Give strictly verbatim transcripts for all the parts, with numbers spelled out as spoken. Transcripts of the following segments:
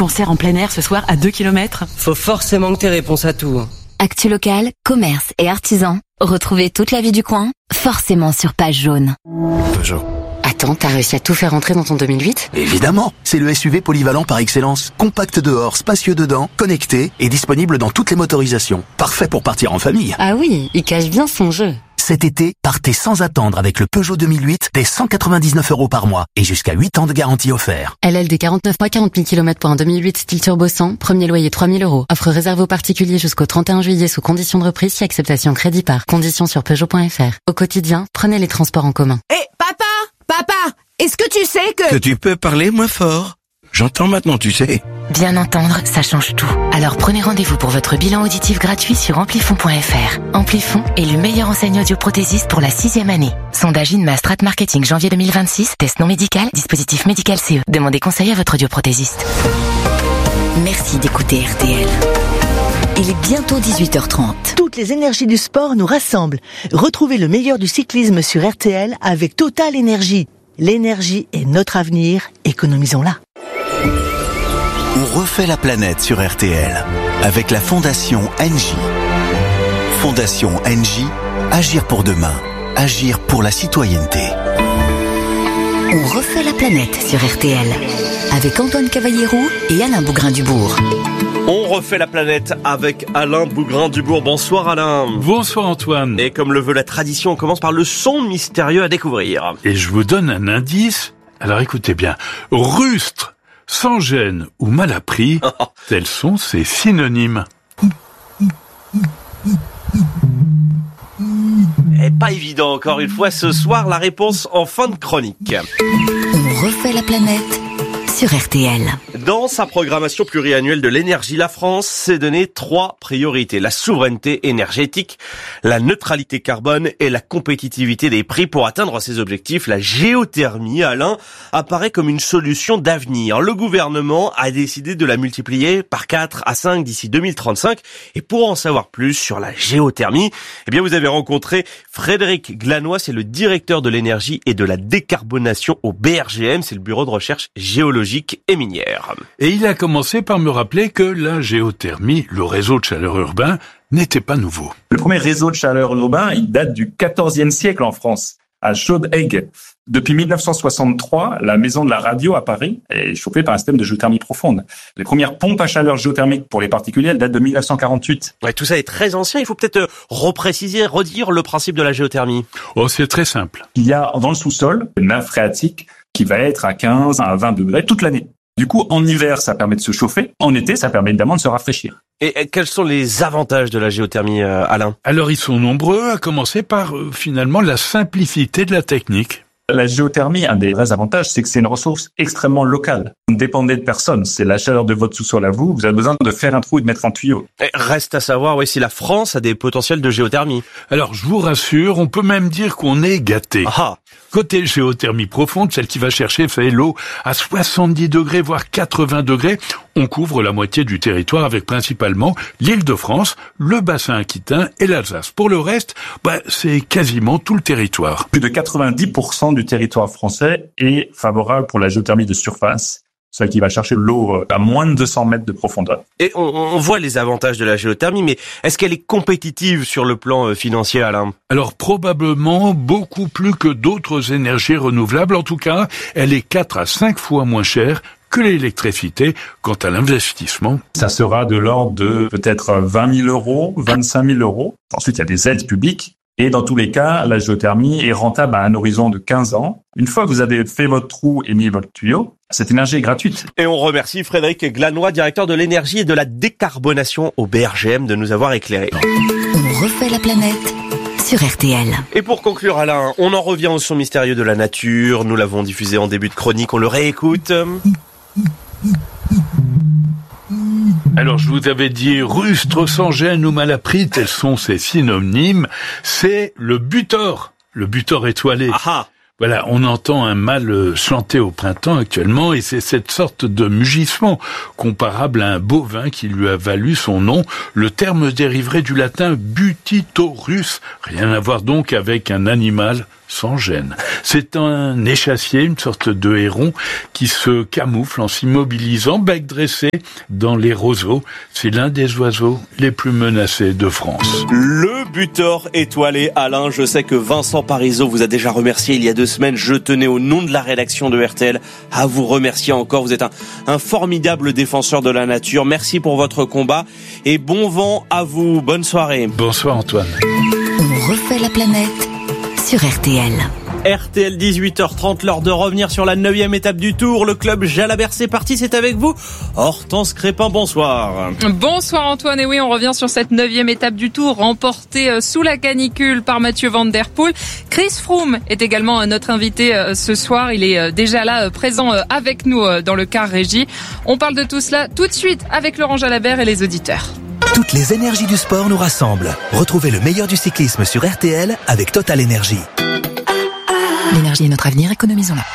Concert en plein air ce soir à deux kilomètres. Faut forcément que t'aies réponse à tout. Actu local, commerce et artisans. Retrouvez toute la vie du coin, forcément sur Page Jaune. Peugeot. Attends, t'as réussi à tout faire rentrer dans ton deux mille huit ? Évidemment, c'est le S U V polyvalent par excellence. Compact dehors, spacieux dedans, connecté et disponible dans toutes les motorisations. Parfait pour partir en famille. Ah oui, il cache bien son jeu. Cet été, partez sans attendre avec le Peugeot deux mille huit dès cent quatre-vingt-dix-neuf euros par mois et jusqu'à huit ans de garantie offert. L L D quarante-neuf mois, quarante mille kilomètres pour un deux mille huit style turbo cent, premier loyer trois mille euros. Offre réservée aux particuliers jusqu'au trente et un juillet sous conditions de reprise si acceptation crédit par. Conditions sur Peugeot point F R. Au quotidien, prenez les transports en commun. Hé, hey, papa Papa, est-ce que tu sais que... Que tu peux parler moins fort. J'entends maintenant, tu sais. Bien entendre, ça change tout. Alors prenez rendez-vous pour votre bilan auditif gratuit sur amplifon point F R. Amplifon est le meilleur enseigne audioprothésiste pour la sixième année. Sondage Inma Strat Marketing janvier deux mille vingt-six. Test non médical, dispositif médical C E. Demandez conseil à votre audioprothésiste. Merci d'écouter R T L. Il est bientôt dix-huit heures trente. Toutes les énergies du sport nous rassemblent. Retrouvez le meilleur du cyclisme sur R T L avec Total Énergie. L'énergie est notre avenir, économisons-la. On refait la planète sur R T L avec la Fondation Engie. Fondation Engie, agir pour demain, agir pour la citoyenneté. On refait la planète sur R T L avec Antoine Cavallero et Alain Bougrain-Dubourg. On refait la planète avec Alain Bougrain-Dubourg. Bonsoir Alain. Bonsoir Antoine. Et comme le veut la tradition, on commence par le son mystérieux à découvrir. Et je vous donne un indice. Alors écoutez bien. Rustre, sans gêne ou mal appris, tels sont ces synonymes. Et pas évident encore une fois ce soir, la réponse en fin de chronique. On refait la planète sur R T L. Dans sa programmation pluriannuelle de l'énergie, la France s'est donné trois priorités. La souveraineté énergétique, la neutralité carbone et la compétitivité des prix. Pour atteindre ces objectifs, la géothermie, Alain, apparaît comme une solution d'avenir. Le gouvernement a décidé de la multiplier par quatre à cinq d'ici deux mille trente-cinq. Et pour en savoir plus sur la géothermie, eh bien, vous avez rencontré Frédéric Glanois, c'est le directeur de l'énergie et de la décarbonation au B R G M, c'est le bureau de recherche géologique et minière. Et il a commencé par me rappeler que la géothermie, le réseau de chaleur urbain, n'était pas nouveau. Le premier réseau de chaleur urbain, il date du quatorzième siècle en France, à Chaude-Aigues. Depuis mille neuf cent soixante-trois, la maison de la radio à Paris est chauffée par un système de géothermie profonde. Les premières pompes à chaleur géothermique pour les particuliers, elles datent de mille neuf cent quarante-huit. Ouais, tout ça est très ancien. Il faut peut-être repréciser, redire le principe de la géothermie. Oh, c'est très simple. Il y a dans le sous-sol une nappe phréatique qui va être à quinze à vingt degrés toute l'année. Du coup, en hiver, ça permet de se chauffer. En été, ça permet évidemment de se rafraîchir. Et quels sont les avantages de la géothermie, euh, Alain ? Alors, ils sont nombreux, à commencer par, euh, finalement, la simplicité de la technique. La géothermie, un des vrais avantages, c'est que c'est une ressource extrêmement locale. Vous ne dépendez de personne. C'est la chaleur de votre sous-sol à vous. Vous avez besoin de faire un trou et de mettre un tuyau. Et reste à savoir, oui, si la France a des potentiels de géothermie. Alors, je vous rassure, on peut même dire qu'on est gâté. Ah. Côté géothermie profonde, celle qui va chercher fait l'eau à soixante-dix degrés, voire quatre-vingts degrés, on couvre la moitié du territoire avec principalement l'Île-de-France, le bassin aquitain et l'Alsace. Pour le reste, bah, c'est quasiment tout le territoire. Plus de quatre-vingt-dix pour cent du territoire français est favorable pour la géothermie de surface, celle qui va chercher l'eau à moins de deux cents mètres de profondeur. Et on, on voit les avantages de la géothermie, mais est-ce qu'elle est compétitive sur le plan financier, Alain ? Alors probablement beaucoup plus que d'autres énergies renouvelables. En tout cas, elle est quatre à cinq fois moins chère que l'électricité. Quant à l'investissement, ça sera de l'ordre de peut-être vingt mille euros, vingt-cinq mille euros. Ensuite, il y a des aides publiques. Et dans tous les cas, la géothermie est rentable à un horizon de quinze ans. Une fois que vous avez fait votre trou et mis votre tuyau, cette énergie est gratuite. Et on remercie Frédéric Glanois, directeur de l'énergie et de la décarbonation au B R G M, de nous avoir éclairés. On refait la planète sur R T L. Et pour conclure, Alain, on en revient au son mystérieux de la nature. Nous l'avons diffusé en début de chronique, on le réécoute. Alors, je vous avais dit rustre, sans gêne ou mal appris, tels sont ces synonymes. C'est le butor, le butor étoilé. Aha. Voilà, on entend un mâle chanter au printemps actuellement, et c'est cette sorte de mugissement comparable à un bovin qui lui a valu son nom. Le terme dériverait du latin butitorus, rien à voir donc avec un animal sans gêne. C'est un échassier, une sorte de héron qui se camoufle en s'immobilisant, bec dressé, dans les roseaux. C'est l'un des oiseaux les plus menacés de France. Le buteur étoilé, Alain. Je sais que Vincent Parisot vous a déjà remercié il y a deux semaines. Je tenais au nom de la rédaction de R T L à vous remercier encore. Vous êtes un, un formidable défenseur de la nature. Merci pour votre combat et bon vent à vous. Bonne soirée. Bonsoir Antoine. On refait la planète sur R T L. R T L dix-huit heures trente, l'heure de revenir sur la neuvième étape du Tour. Le club Jalabert, c'est parti, c'est avec vous. Hortense Crépin, bonsoir. Bonsoir Antoine, et oui, on revient sur cette neuvième étape du Tour, remportée sous la canicule par Mathieu Van Der Poel. Chris Froome est également notre invité ce soir. Il est déjà là, présent avec nous dans le car régie. On parle de tout cela tout de suite avec Laurent Jalabert et les auditeurs. Toutes les énergies du sport nous rassemblent. Retrouvez le meilleur du cyclisme sur R T L avec Total Énergie. L'énergie est notre avenir, économisons-la.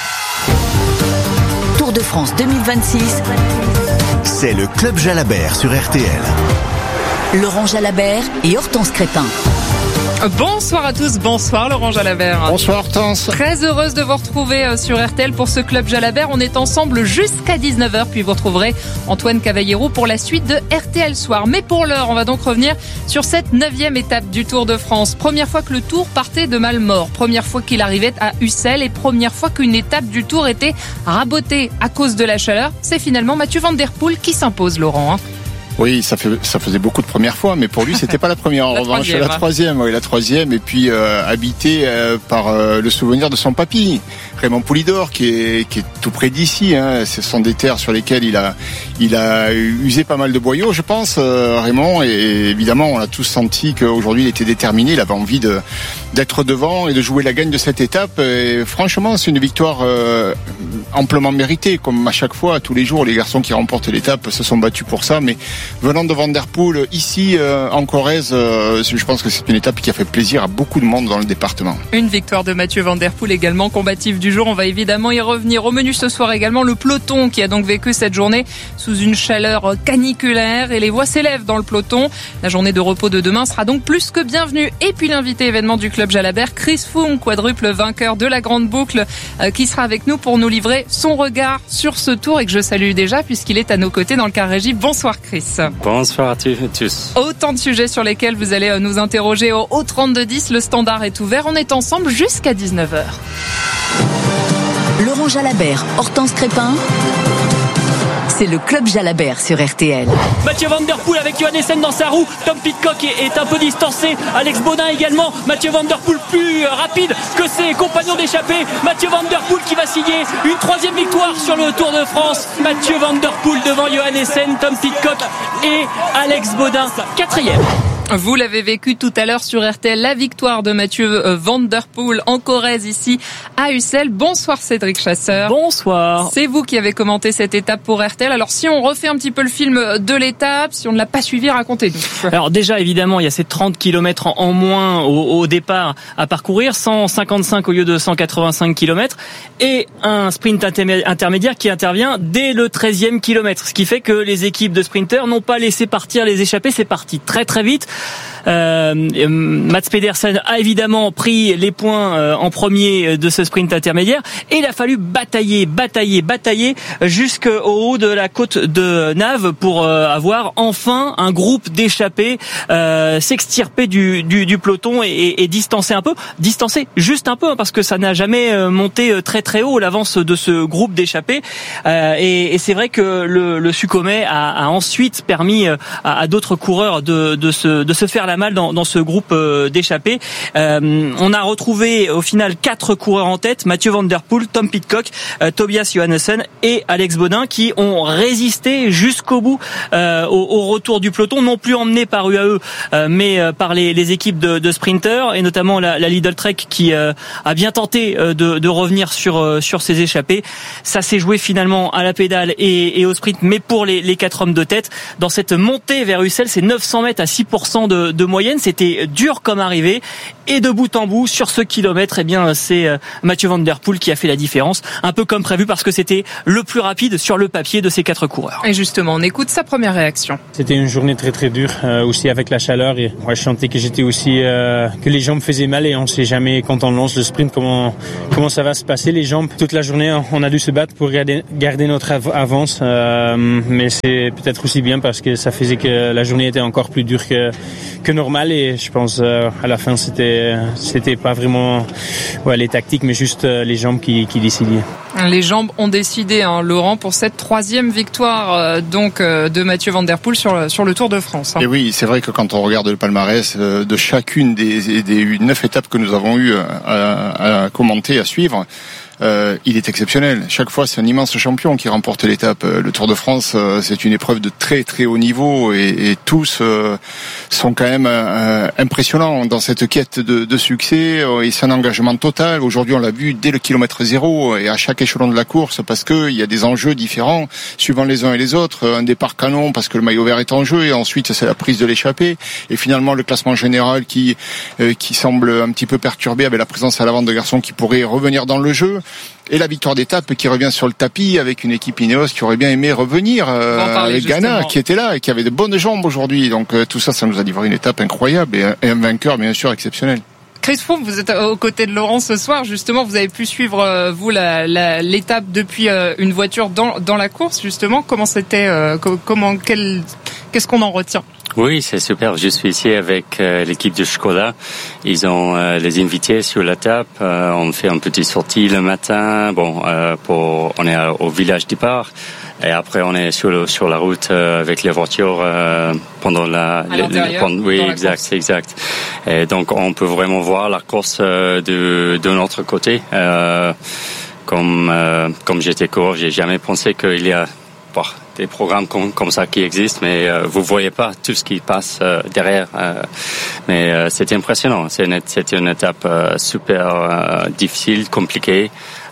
Tour de France deux mille vingt-six. C'est le Club Jalabert sur R T L. Laurent Jalabert et Hortense Crépin. Bonsoir à tous, bonsoir Laurent Jalabert. Bonsoir Hortense. Très heureuse de vous retrouver sur R T L pour ce Club Jalabert. On est ensemble jusqu'à dix-neuf heures, puis vous retrouverez Antoine Cavallero pour la suite de R T L Soir. Mais pour l'heure, on va donc revenir sur cette neuvième étape du Tour de France. Première fois que le Tour partait de Malmort, première fois qu'il arrivait à Ussel et première fois qu'une étape du Tour était rabotée à cause de la chaleur. C'est finalement Mathieu Van Der Poel qui s'impose, Laurent. Oui, ça, fait, ça faisait beaucoup de premières fois, mais pour lui, c'était pas la première. En la revanche, troisième, la troisième, oui, la troisième, et puis euh, habité euh, par euh, le souvenir de son papy, Raymond Poulidor, qui est, qui est tout près d'ici. Hein. Ce sont des terres sur lesquelles il a, il a usé pas mal de boyaux, je pense, euh, Raymond. Et évidemment, on a tous senti qu'aujourd'hui, il était déterminé. Il avait envie de d'être devant et de jouer la gagne de cette étape. Et franchement, c'est une victoire euh, amplement méritée, comme à chaque fois, tous les jours, les garçons qui remportent l'étape se sont battus pour ça, mais venant de Van Der Poel, ici euh, en Corrèze, euh, je pense que c'est une étape qui a fait plaisir à beaucoup de monde dans le département. Une victoire de Mathieu Van Der Poel également combatif du jour. On va évidemment y revenir. Au menu ce soir également, le peloton qui a donc vécu cette journée sous une chaleur caniculaire et les voix s'élèvent dans le peloton. La journée de repos de demain sera donc plus que bienvenue. Et puis l'invité événement du Club Jalabert, Chris Froome, quadruple vainqueur de la Grande Boucle, euh, qui sera avec nous pour nous livrer son regard sur ce tour et que je salue déjà puisqu'il est à nos côtés dans le car régie. Bonsoir Chris. Bonsoir à tous. Autant de sujets sur lesquels vous allez nous interroger au, au trente-deux dix. Le standard est ouvert. On est ensemble jusqu'à dix-neuf heures. Laurent Jalabert, Hortense Crépin. C'est le Club Jalabert sur R T L. Mathieu Van Der Poel avec Johan Essen dans sa roue. Tom Pidcock est, est un peu distancé. Alex Baudin également. Mathieu Van Der Poel plus rapide que ses compagnons d'échappée. Mathieu Van Der Poel qui va signer une troisième victoire sur le Tour de France. Mathieu Van Der Poel devant Johan Essen, Tom Pidcock et Alex Baudin, quatrième. Vous l'avez vécu tout à l'heure sur R T L, la victoire de Mathieu Van Der Poel en Corrèze ici à Ussel. Bonsoir Cédric Chasseur. Bonsoir. C'est vous qui avez commenté cette étape pour R T L. Alors si on refait un petit peu le film de l'étape, si on ne l'a pas suivi, racontez-nous. Alors déjà évidemment il y a ces trente kilomètres en moins au, au départ à parcourir, cent cinquante-cinq au lieu de cent quatre-vingt-cinq kilomètres et un sprint intermédiaire qui intervient dès le treizième kilomètre. Ce qui fait que les équipes de sprinteurs n'ont pas laissé partir les échappés, c'est parti très très vite. Euh, Mats Pedersen a évidemment pris les points euh, en premier de ce sprint intermédiaire et il a fallu batailler, batailler, batailler jusqu'au haut de la côte de Naves pour euh, avoir enfin un groupe d'échappés euh, s'extirper du, du, du peloton et, et, et distancer un peu, distancer juste un peu hein, parce que ça n'a jamais monté très très haut l'avance de ce groupe d'échappés euh, et, et c'est vrai que le, le Succomet a, a ensuite permis à, à d'autres coureurs de, de se de se faire la malle dans, dans ce groupe euh, d'échappés. Euh, on a retrouvé au final quatre coureurs en tête, Mathieu Van Der Poel, Tom Pidcock, euh, Tobias Johannessen et Alex Baudin qui ont résisté jusqu'au bout euh, au, au retour du peloton, non plus emmenés par U A E euh, mais euh, par les, les équipes de, de sprinters et notamment la, la Lidl Trek qui euh, a bien tenté euh, de, de revenir sur euh, sur ses échappés. Ça s'est joué finalement à la pédale et, et au sprint, mais pour les, les quatre hommes de tête dans cette montée vers Ussel, c'est neuf cents mètres à six pour cent de, de de moyenne. C'était dur comme arrivée. Et de bout en bout, sur ce kilomètre, eh bien, c'est Mathieu Van Der Poel qui a fait la différence. Un peu comme prévu parce que c'était le plus rapide sur le papier de ces quatre coureurs. Et justement, on écoute sa première réaction. C'était une journée très très dure, euh, aussi avec la chaleur. Et moi, je sentais que j'étais aussi, euh, que les jambes faisaient mal et on sait jamais quand on lance le sprint comment, comment ça va se passer. Les jambes, toute la journée, on a dû se battre pour garder, garder notre av- avance. Euh, mais c'est peut-être aussi bien parce que ça faisait que la journée était encore plus dure que, que normal. Et je pense, euh, à la fin, c'était C'était pas vraiment ouais, les tactiques, mais juste euh, les jambes qui, qui décidaient. Les jambes ont décidé, hein, Laurent, pour cette troisième victoire euh, donc euh, de Mathieu Van Der Poel sur, sur le Tour de France. Hein. Et oui, c'est vrai que quand on regarde le palmarès euh, de chacune des, des neuf étapes que nous avons eu à, à commenter, à suivre, Euh, il est exceptionnel. Chaque fois, c'est un immense champion qui remporte l'étape. Le Tour de France, euh, c'est une épreuve de très très haut niveau et, et tous euh, sont quand même euh, impressionnants dans cette quête de, de succès euh, et c'est un engagement total. Aujourd'hui, on l'a vu dès le kilomètre zéro et à chaque échelon de la course parce que il y a des enjeux différents suivant les uns et les autres. Un départ canon parce que le maillot vert est en jeu et ensuite c'est la prise de l'échappée et finalement le classement général qui euh, qui semble un petit peu perturbé avec la présence à l'avant de garçons qui pourraient revenir dans le jeu. Et la victoire d'étape qui revient sur le tapis avec une équipe Ineos qui aurait bien aimé revenir euh, avec Ghana qui était là et qui avait de bonnes jambes aujourd'hui. Donc euh, tout ça, ça nous a livré une étape incroyable et un, et un vainqueur bien sûr exceptionnel. Chris Froome, vous êtes aux côtés de Laurent ce soir. Justement, vous avez pu suivre euh, vous la, la, l'étape depuis euh, une voiture dans, dans la course. Justement, comment c'était, euh, comment, quel, qu'est-ce qu'on en retient? Oui, c'est super. Je suis ici avec euh, l'équipe de Skoda. Ils ont euh, les invités sur la table. Euh, on fait une petite sortie le matin. Bon, euh, pour on est au village départ et après on est sur le, sur la route euh, avec les voitures euh, pendant la. À l'intérieur, pendant, oui, dans la exact, course. exact. Et donc on peut vraiment voir la course euh, de de notre côté. Euh, comme euh, comme j'étais coureur, j'ai jamais pensé qu'il y a bon, des programmes comme, comme ça qui existent, mais euh, vous voyez pas tout ce qui passe euh, derrière. Euh, mais euh, c'était impressionnant. C'est une, c'était une étape euh, super euh, difficile, compliquée.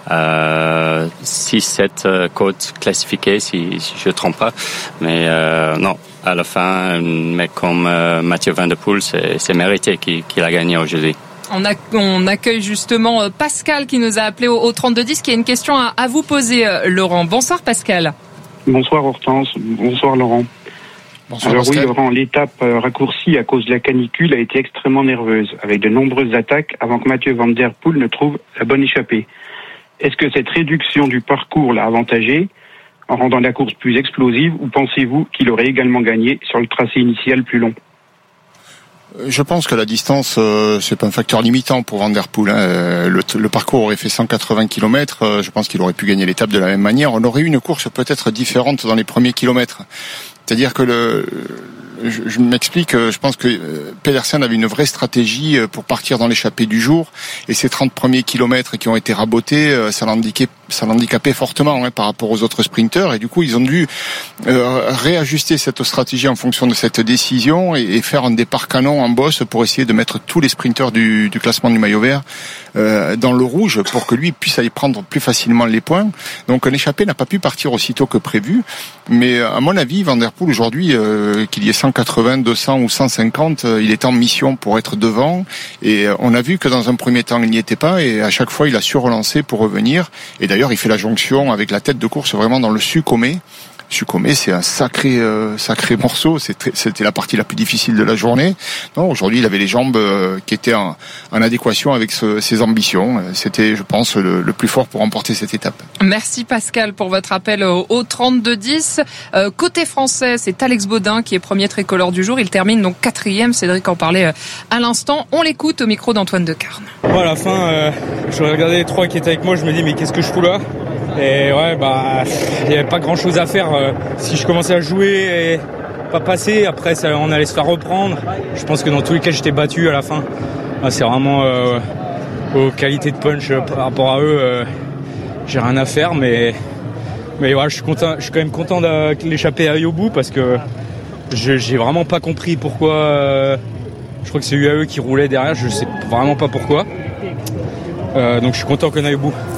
Euh, six sept euh, côtes classifiées, si, si je ne trompe pas. Mais euh, non, à la fin, un mec comme euh, Mathieu Van Der Poel, c'est, c'est mérité qu'il, qu'il a gagné aujourd'hui. On, a, on accueille justement Pascal qui nous a appelé au, au trente-deux dix, qui a une question à, à vous poser, Laurent. Bonsoir Pascal. Bonsoir Hortense, bonsoir Laurent. Bonsoir, Alors Pascal. oui Laurent, l'étape raccourcie à cause de la canicule a été extrêmement nerveuse, avec de nombreuses attaques avant que Mathieu Van Der Poel ne trouve la bonne échappée. Est-ce que cette réduction du parcours l'a avantagé en rendant la course plus explosive ou pensez-vous qu'il aurait également gagné sur le tracé initial plus long ? Je pense que la distance, euh, c'est pas un facteur limitant pour Van Der Poel. Hein. Le, le parcours aurait fait cent quatre-vingts kilomètres. Euh, je pense qu'il aurait pu gagner l'étape de la même manière. On aurait eu une course peut-être différente dans les premiers kilomètres. C'est-à-dire que le, je, je m'explique. Je pense que Pedersen avait une vraie stratégie pour partir dans l'échappée du jour. Et ces trente premiers kilomètres qui ont été rabotés, ça l'handicapait, ça l'handicapait fortement hein, par rapport aux autres sprinteurs. Et du coup, ils ont dû euh, réajuster cette stratégie en fonction de cette décision et, et faire un départ canon en bosse pour essayer de mettre tous les sprinteurs du, du classement du maillot vert euh, dans le rouge pour que lui puisse aller prendre plus facilement les points. Donc l'échappée n'a pas pu partir aussitôt que prévu. Mais à mon avis, Van Der Poel aujourd'hui, euh, qu'il y ait cent quatre-vingts, deux cents ou cent cinquante, euh, il est en mission pour être devant. Et euh, on a vu que dans un premier temps, il n'y était pas. Et à chaque fois, il a su relancer pour revenir. Et d'ailleurs, il fait la jonction avec la tête de course vraiment dans le Sucomé. Sucomé, c'est un sacré, euh, sacré morceau. C'était, c'était la partie la plus difficile de la journée. Non, aujourd'hui, il avait les jambes euh, qui étaient en, en adéquation avec ce, ses ambitions. C'était, je pense, le, le plus fort pour remporter cette étape. Merci Pascal pour votre appel au, au trente-deux dix. Euh, côté français, c'est Alex Baudin qui est premier tricolore du jour. Il termine donc quatrième. Cédric en parlait à l'instant. On l'écoute au micro d'Antoine Decarne. Bon, à la fin, euh, je regardais les trois qui étaient avec moi. Je me dis mais qu'est-ce que je fous là ? Et ouais, bah, il n'y avait pas grand chose à faire. Si je commençais à jouer et pas passer, après ça, on allait se faire reprendre. Je pense que dans tous les cas, j'étais battu à la fin. C'est vraiment euh, aux qualités de punch par rapport à eux, euh, j'ai rien à faire. Mais, mais ouais, je suis content, je suis quand même content de l'échapper à au bout parce que je, j'ai vraiment pas compris pourquoi. Euh, je crois que c'est U A E qui roulait derrière, je sais vraiment pas pourquoi. Euh, donc je suis content qu'on aille au bout.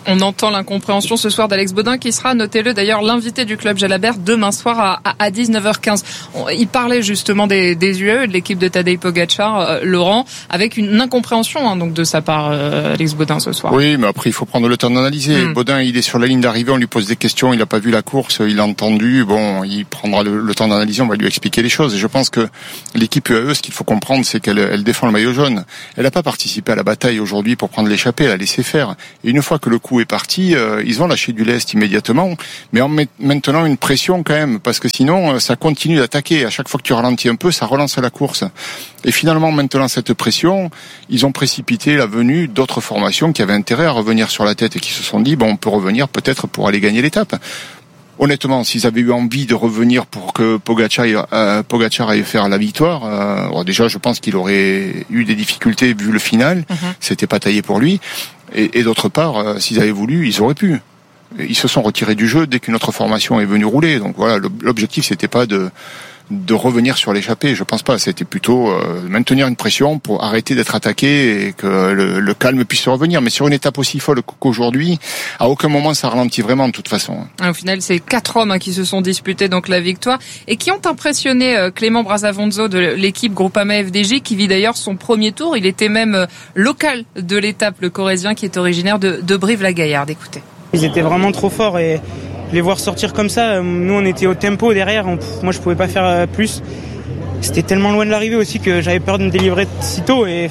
On entend l'incompréhension ce soir d'Alex Baudin qui sera, notez-le d'ailleurs, l'invité du club Jalabert demain soir à, à, à dix-neuf heures quinze. On, il parlait justement des, des U A E, de l'équipe de Tadej Pogačar, euh, Laurent, avec une incompréhension hein, donc de sa part, euh, Alex Baudin ce soir. Oui, mais après il faut prendre le temps d'analyser. Mmh. Baudin, il est sur la ligne d'arrivée, on lui pose des questions, il n'a pas vu la course, il a entendu, bon, il prendra le, le temps d'analyser, on va lui expliquer les choses. Et je pense que l'équipe U A E, ce qu'il faut comprendre, c'est qu'elle elle défend le maillot jaune. Elle n'a pas participé à la bataille aujourd'hui pour prendre l'échappée, elle a laissé faire. Et une fois que le coup est parti, euh, ils ont lâché du lest immédiatement, mais en met, maintenant une pression quand même, parce que sinon ça continue d'attaquer. À chaque fois que tu ralentis un peu, ça relance la course. Et finalement, maintenant cette pression, ils ont précipité la venue d'autres formations qui avaient intérêt à revenir sur la tête et qui se sont dit, bon, on peut revenir peut-être pour aller gagner l'étape. Honnêtement, s'ils avaient eu envie de revenir pour que Pogačar, euh, Pogačar aille faire la victoire, euh, bon, déjà je pense qu'il aurait eu des difficultés vu le final, mmh. C'était pas taillé pour lui. Et, et d'autre part, euh, s'ils avaient voulu, ils auraient pu. Ils se sont retirés du jeu dès qu'une autre formation est venue rouler. Donc voilà, l'objectif c'était pas de de revenir sur l'échappée, je pense pas. C'était plutôt euh, maintenir une pression pour arrêter d'être attaqué et que le, le calme puisse revenir. Mais sur une étape aussi folle qu'aujourd'hui, à aucun moment ça ralentit vraiment de toute façon. Au final, c'est quatre hommes hein, qui se sont disputés donc la victoire et qui ont impressionné euh, Clément Brazzavonzo de l'équipe Groupama F D J, qui vit d'ailleurs son premier tour. Il était même euh, local de l'étape, le Corrézien qui est originaire de, de Brive-la-Gaillarde. Écoutez. Ils étaient vraiment trop forts et les voir sortir comme ça, nous on était au tempo derrière, on, moi je pouvais pas faire plus. C'était tellement loin de l'arrivée aussi que j'avais peur de me délivrer si tôt et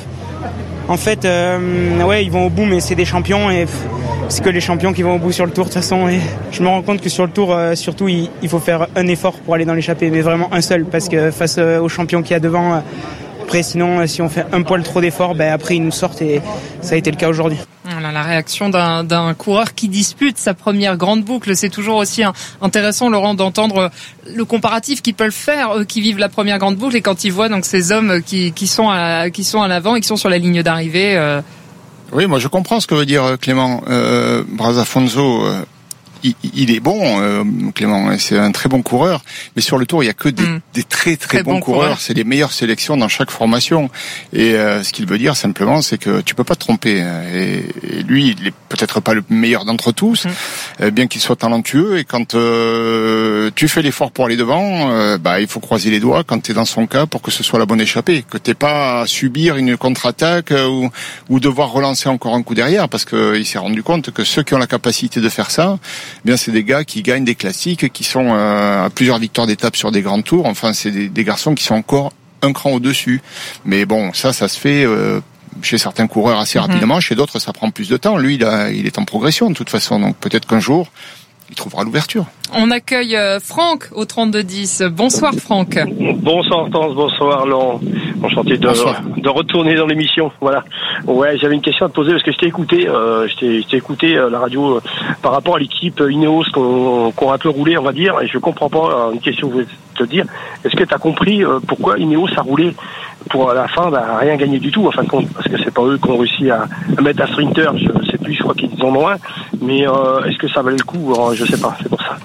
en fait, euh, ouais, ils vont au bout mais c'est des champions et c'est que les champions qui vont au bout sur le tour de toute façon. Et je me rends compte que sur le tour, euh, surtout, il, il faut faire un effort pour aller dans l'échappée, mais vraiment un seul, parce que face euh, aux champions qu'il y a devant, euh, après sinon, si on fait un poil trop d'efforts, ben après ils nous sortent et ça a été le cas aujourd'hui. Voilà, la réaction d'un, d'un coureur qui dispute sa première grande boucle. C'est toujours aussi hein, intéressant, Laurent, d'entendre le comparatif qu'ils peuvent faire, eux qui vivent la première grande boucle, et quand ils voient donc ces hommes qui, qui sont à, qui sont à l'avant et qui sont sur la ligne d'arrivée. Euh... Oui, moi je comprends ce que veut dire Clément. Euh, Brazzavonzo, euh, il, il est bon, euh, Clément, c'est un très bon coureur, mais sur le tour il y a que des, mmh. des très, très très bons bon coureurs. Coureur. C'est les meilleures sélections dans chaque formation. Et euh, ce qu'il veut dire simplement, c'est que tu peux pas te tromper. Et, et lui, il est peut-être pas le meilleur d'entre tous, mmh. euh, bien qu'il soit talentueux. Et quand euh, tu fais l'effort pour aller devant, euh, bah il faut croiser les doigts quand tu es dans son cas pour que ce soit la bonne échappée, que t'aies pas à subir une contre-attaque euh, ou, ou devoir relancer encore un coup derrière, parce que il s'est rendu compte que ceux qui ont la capacité de faire ça, eh bien c'est des gars qui gagnent des classiques, qui sont euh, à plusieurs victoires d'étape sur des grands tours. Enfin, c'est des, des garçons qui sont encore un cran au-dessus. Mais bon, ça, ça se fait euh, chez certains coureurs assez rapidement. Mmh. Chez d'autres, ça prend plus de temps. Lui, il, a, il est en progression de toute façon. Donc peut-être qu'un jour, il trouvera l'ouverture. On accueille Franck au trente-deux dix. Bonsoir Franck. Bonsoir Hortense, bonsoir Laurent. Enchanté de, de retourner dans l'émission. Voilà. Ouais, j'avais une question à te poser parce que je t'ai écouté, euh, je t'ai, je t'ai écouté euh, la radio euh, par rapport à l'équipe Ineos qu'on, qu'on a un peu roulé, on va dire, et je comprends pas euh, une question que je voulais te dire. Est-ce que tu as compris euh, pourquoi Ineos a roulé pour à la fin bah, rien gagner du tout en fin de compte, parce que c'est pas eux qui ont réussi à, à mettre un sprinter, je sais plus, je crois qu'ils en ont un, mais euh, est-ce que ça valait le coup? Alors, je sais pas, c'est pour ça.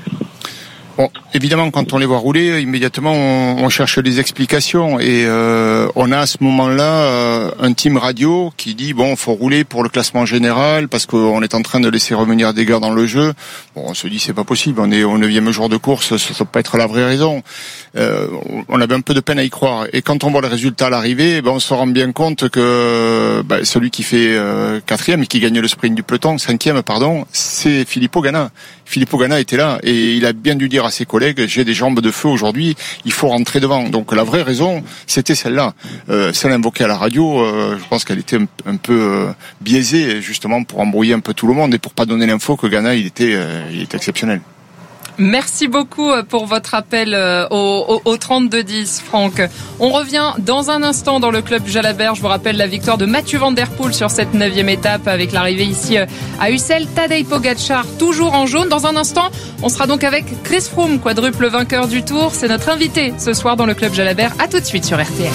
Bon, évidemment, quand on les voit rouler, immédiatement, on, on cherche des explications et euh, on a à ce moment-là euh, un team radio qui dit bon, faut rouler pour le classement général parce qu'on est en train de laisser revenir des gars dans le jeu. Bon, on se dit c'est pas possible, on est au neuvième jour de course, ça peut pas être la vraie raison. Euh, on avait un peu de peine à y croire. Et quand on voit le résultat à l'arrivée, ben on se rend bien compte que ben, celui qui fait euh, quatrième et qui gagne le sprint du peloton, cinquième pardon, c'est Filippo Ganna. Filippo Ganna était là et il a bien dû dire à ses collègues, j'ai des jambes de feu aujourd'hui, il faut rentrer devant. Donc la vraie raison, c'était celle-là. Euh, celle invoquée à la radio, euh, je pense qu'elle était un, un peu euh, biaisée, justement pour embrouiller un peu tout le monde et pour pas donner l'info que Ganna, il était, euh, il était exceptionnel. Merci beaucoup pour votre appel au, au, au trente-deux dix, Franck. On revient dans un instant dans le club du Jalabert. Je vous rappelle la victoire de Mathieu Van Der Poel sur cette neuvième étape avec l'arrivée ici à Ussel. Tadej Pogačar toujours en jaune. Dans un instant, on sera donc avec Chris Froome, quadruple vainqueur du Tour. C'est notre invité ce soir dans le club Jalabert. À tout de suite sur R T L.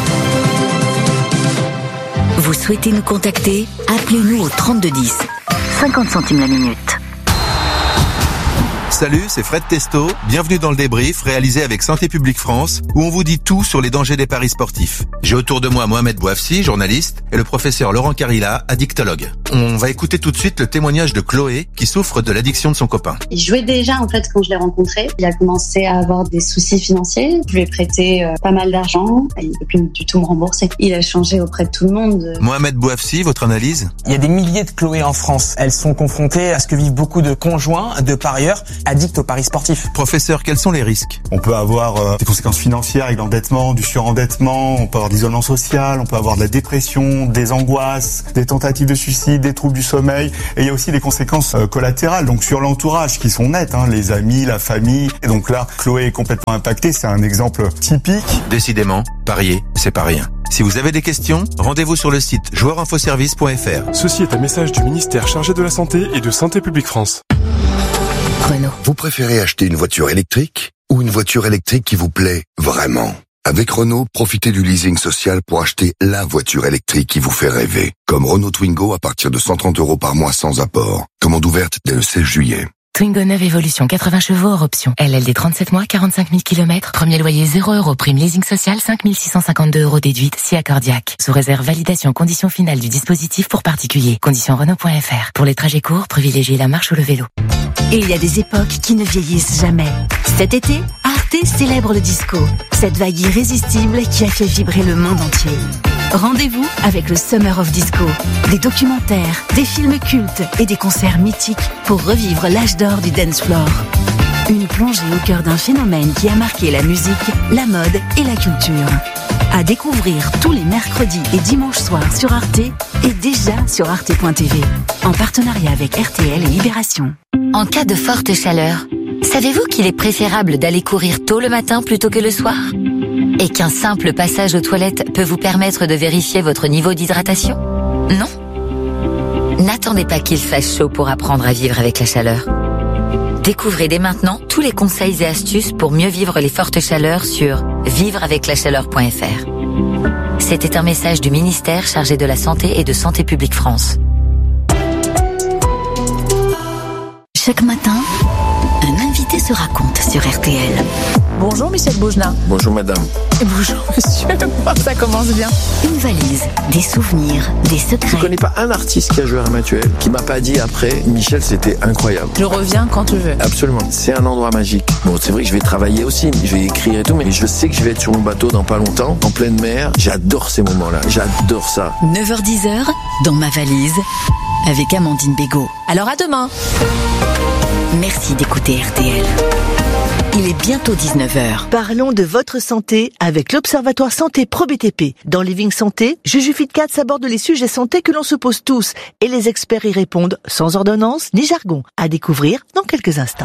Vous souhaitez nous contacter? Appelez-nous au trente-deux dix. cinquante centimes la minute. Salut, c'est Fred Testo. Bienvenue dans le débrief réalisé avec Santé publique France, où on vous dit tout sur les dangers des paris sportifs. J'ai autour de moi Mohamed Bouafsi, journaliste, et le professeur Laurent Carilla, addictologue. On va écouter tout de suite le témoignage de Chloé, qui souffre de l'addiction de son copain. Il jouait déjà en fait quand je l'ai rencontré. Il a commencé à avoir des soucis financiers. Je lui ai prêté euh, pas mal d'argent. Il ne peut plus du tout me rembourser. Il a changé auprès de tout le monde. Mohamed Bouafsi, votre analyse ? Il y a des milliers de Chloé en France. Elles sont confrontées à ce que vivent beaucoup de conjoints, de parieurs, addicts aux paris sportifs. Professeur, quels sont les risques ? On peut avoir euh, des conséquences financières avec l'endettement, du surendettement, on peut avoir de l'isolement social, on peut avoir de la dépression, des angoisses, des tentatives de suicide, des troubles du sommeil, et il y a aussi des conséquences euh, collatérales, donc sur l'entourage qui sont nettes, hein, les amis, la famille, et donc là, Chloé est complètement impactée, c'est un exemple typique. Décidément, parier, c'est pas rien. Si vous avez des questions, rendez-vous sur le site joueur info service point f r. Ceci est un message du ministère chargé de la Santé et de Santé publique France. Renault. Vous préférez acheter une voiture électrique ou une voiture électrique qui vous plaît vraiment ? Avec Renault, profitez du leasing social pour acheter la voiture électrique qui vous fait rêver. Comme Renault Twingo à partir de cent trente euros par mois sans apport. Commande ouverte dès le seize juillet. Twingo neuve Evolution quatre-vingts chevaux hors option. L L D trente-sept mois, quarante-cinq mille kilomètres. Premier loyer zéro euros. Prime leasing social cinq mille six cent cinquante-deux euros déduite si accordiaque. Sous réserve validation conditions finales du dispositif pour particuliers. Conditions Renault point f r. Pour les trajets courts, privilégiez la marche ou le vélo. Et il y a des époques qui ne vieillissent jamais. Cet été, Arte célèbre le disco. Cette vague irrésistible qui a fait vibrer le monde entier. Rendez-vous avec le Summer of Disco. Des documentaires, des films cultes et des concerts mythiques pour revivre l'âge d'or du dance floor. Une plongée au cœur d'un phénomène qui a marqué la musique, la mode et la culture. À découvrir tous les mercredis et dimanches soirs sur Arte et déjà sur arte point t v. En partenariat avec R T L et Libération. En cas de forte chaleur, savez-vous qu'il est préférable d'aller courir tôt le matin plutôt que le soir ? Et qu'un simple passage aux toilettes peut vous permettre de vérifier votre niveau d'hydratation ? Non ? N'attendez pas qu'il fasse chaud pour apprendre à vivre avec la chaleur. Découvrez dès maintenant tous les conseils et astuces pour mieux vivre les fortes chaleurs sur vivre avec la chaleur point f r. C'était un message du ministère chargé de la Santé et de Santé publique France. Chaque matin, un invité se raconte sur R T L. Bonjour Michel Boujna. Bonjour madame. Et bonjour monsieur, ça commence bien. Une valise, des souvenirs, des secrets. Je connais pas un artiste qui a joué à Ramatuelle qui m'a pas dit après, Michel c'était incroyable. Je reviens quand tu veux. Absolument, c'est un endroit magique. Bon c'est vrai que je vais travailler aussi, je vais écrire et tout, mais je sais que je vais être sur mon bateau dans pas longtemps, en pleine mer. J'adore ces moments-là, j'adore ça. neuf heures dix dans ma valise, avec Amandine Bégaud. Alors à demain. Merci d'écouter R T L. Il est bientôt dix-neuf heures. Parlons de votre santé avec l'Observatoire Santé Pro B T P. Dans Living Santé, Juju Fitcat aborde les sujets santé que l'on se pose tous et les experts y répondent sans ordonnance ni jargon. À découvrir dans quelques instants.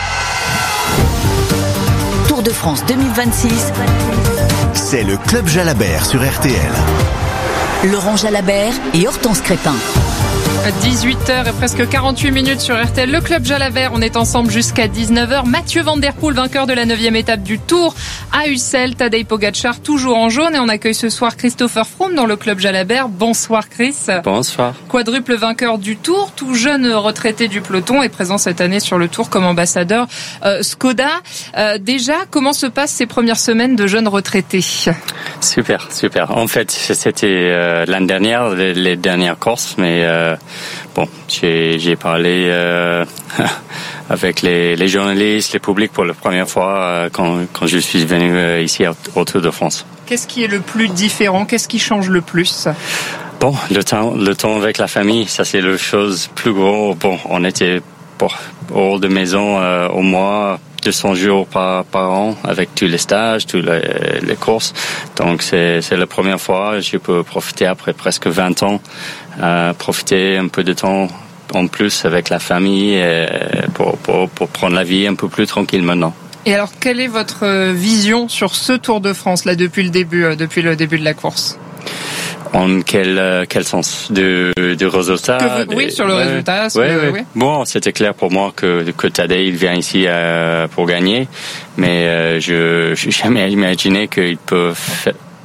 Tour de France deux mille vingt-six. C'est le Club Jalabert sur R T L. Laurent Jalabert et Hortense Crépin. dix-huit heures et presque quarante-huit minutes sur R T L. Le Club Jalabert, on est ensemble jusqu'à dix-neuf heures. Mathieu Van Der Poel, vainqueur de la neuvième étape du Tour à Ussel. Tadej Pogacar, toujours en jaune. Et on accueille ce soir Christopher Froome dans le Club Jalabert. Bonsoir Chris. Bonsoir. Quadruple vainqueur du Tour, tout jeune retraité du peloton et présent cette année sur le Tour comme ambassadeur euh, Skoda. Euh, déjà, comment se passent ces premières semaines de jeune retraité ? Super, super. En fait, c'était euh, l'année dernière, les, les dernières courses, mais euh, bon, j'ai, j'ai parlé euh, avec les, les journalistes, les publics pour la première fois euh, quand, quand je suis venu euh, ici au Tour de France. Qu'est-ce qui est le plus différent ? Qu'est-ce qui change le plus ? Bon, le temps, le temps avec la famille, ça c'est la chose plus gros. Bon, on était bon, hors de maison euh, au mois. deux cents jours par, par an avec tous les stages, toutes les, les courses. Donc c'est, c'est la première fois je peux profiter après presque vingt ans, euh, profiter un peu de temps en plus avec la famille et pour, pour, pour prendre la vie un peu plus tranquille maintenant. Et alors, quelle est votre vision sur ce Tour de France là depuis le début, depuis le début de la course ? En quel quel sens de de résultat? Que vous, oui, sur le ouais, résultat. Sur ouais, le, ouais. oui. Bon, c'était clair pour moi que que Tadej il vient ici euh, pour gagner, mais euh, je j'ai jamais imaginé qu'il peut fa-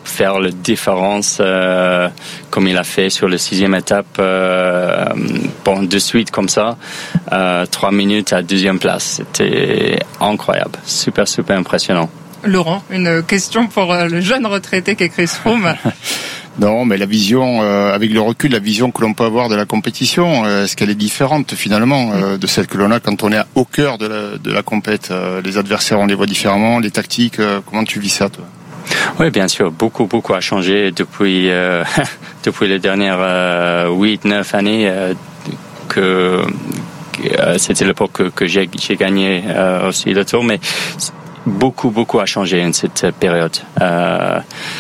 faire la différence euh, comme il a fait sur la sixième étape, euh, bon, de suite comme ça, euh, trois minutes à deuxième place. C'était incroyable, super, super impressionnant. Laurent, une question pour le jeune retraité qu'est Chris Froome. Non, mais la vision, euh, avec le recul, la vision que l'on peut avoir de la compétition, euh, est-ce qu'elle est différente finalement euh, de celle que l'on a quand on est au cœur de la, de la compète euh, les adversaires, on les voit différemment, les tactiques, euh, comment tu vis ça, toi? Oui, bien sûr, beaucoup, beaucoup a changé depuis euh, depuis les dernières euh, huit, neuf années euh, que, que euh, c'était l'époque que, que j'ai, j'ai gagné euh, aussi le Tour, mais beaucoup, beaucoup a changé en cette période. Euh,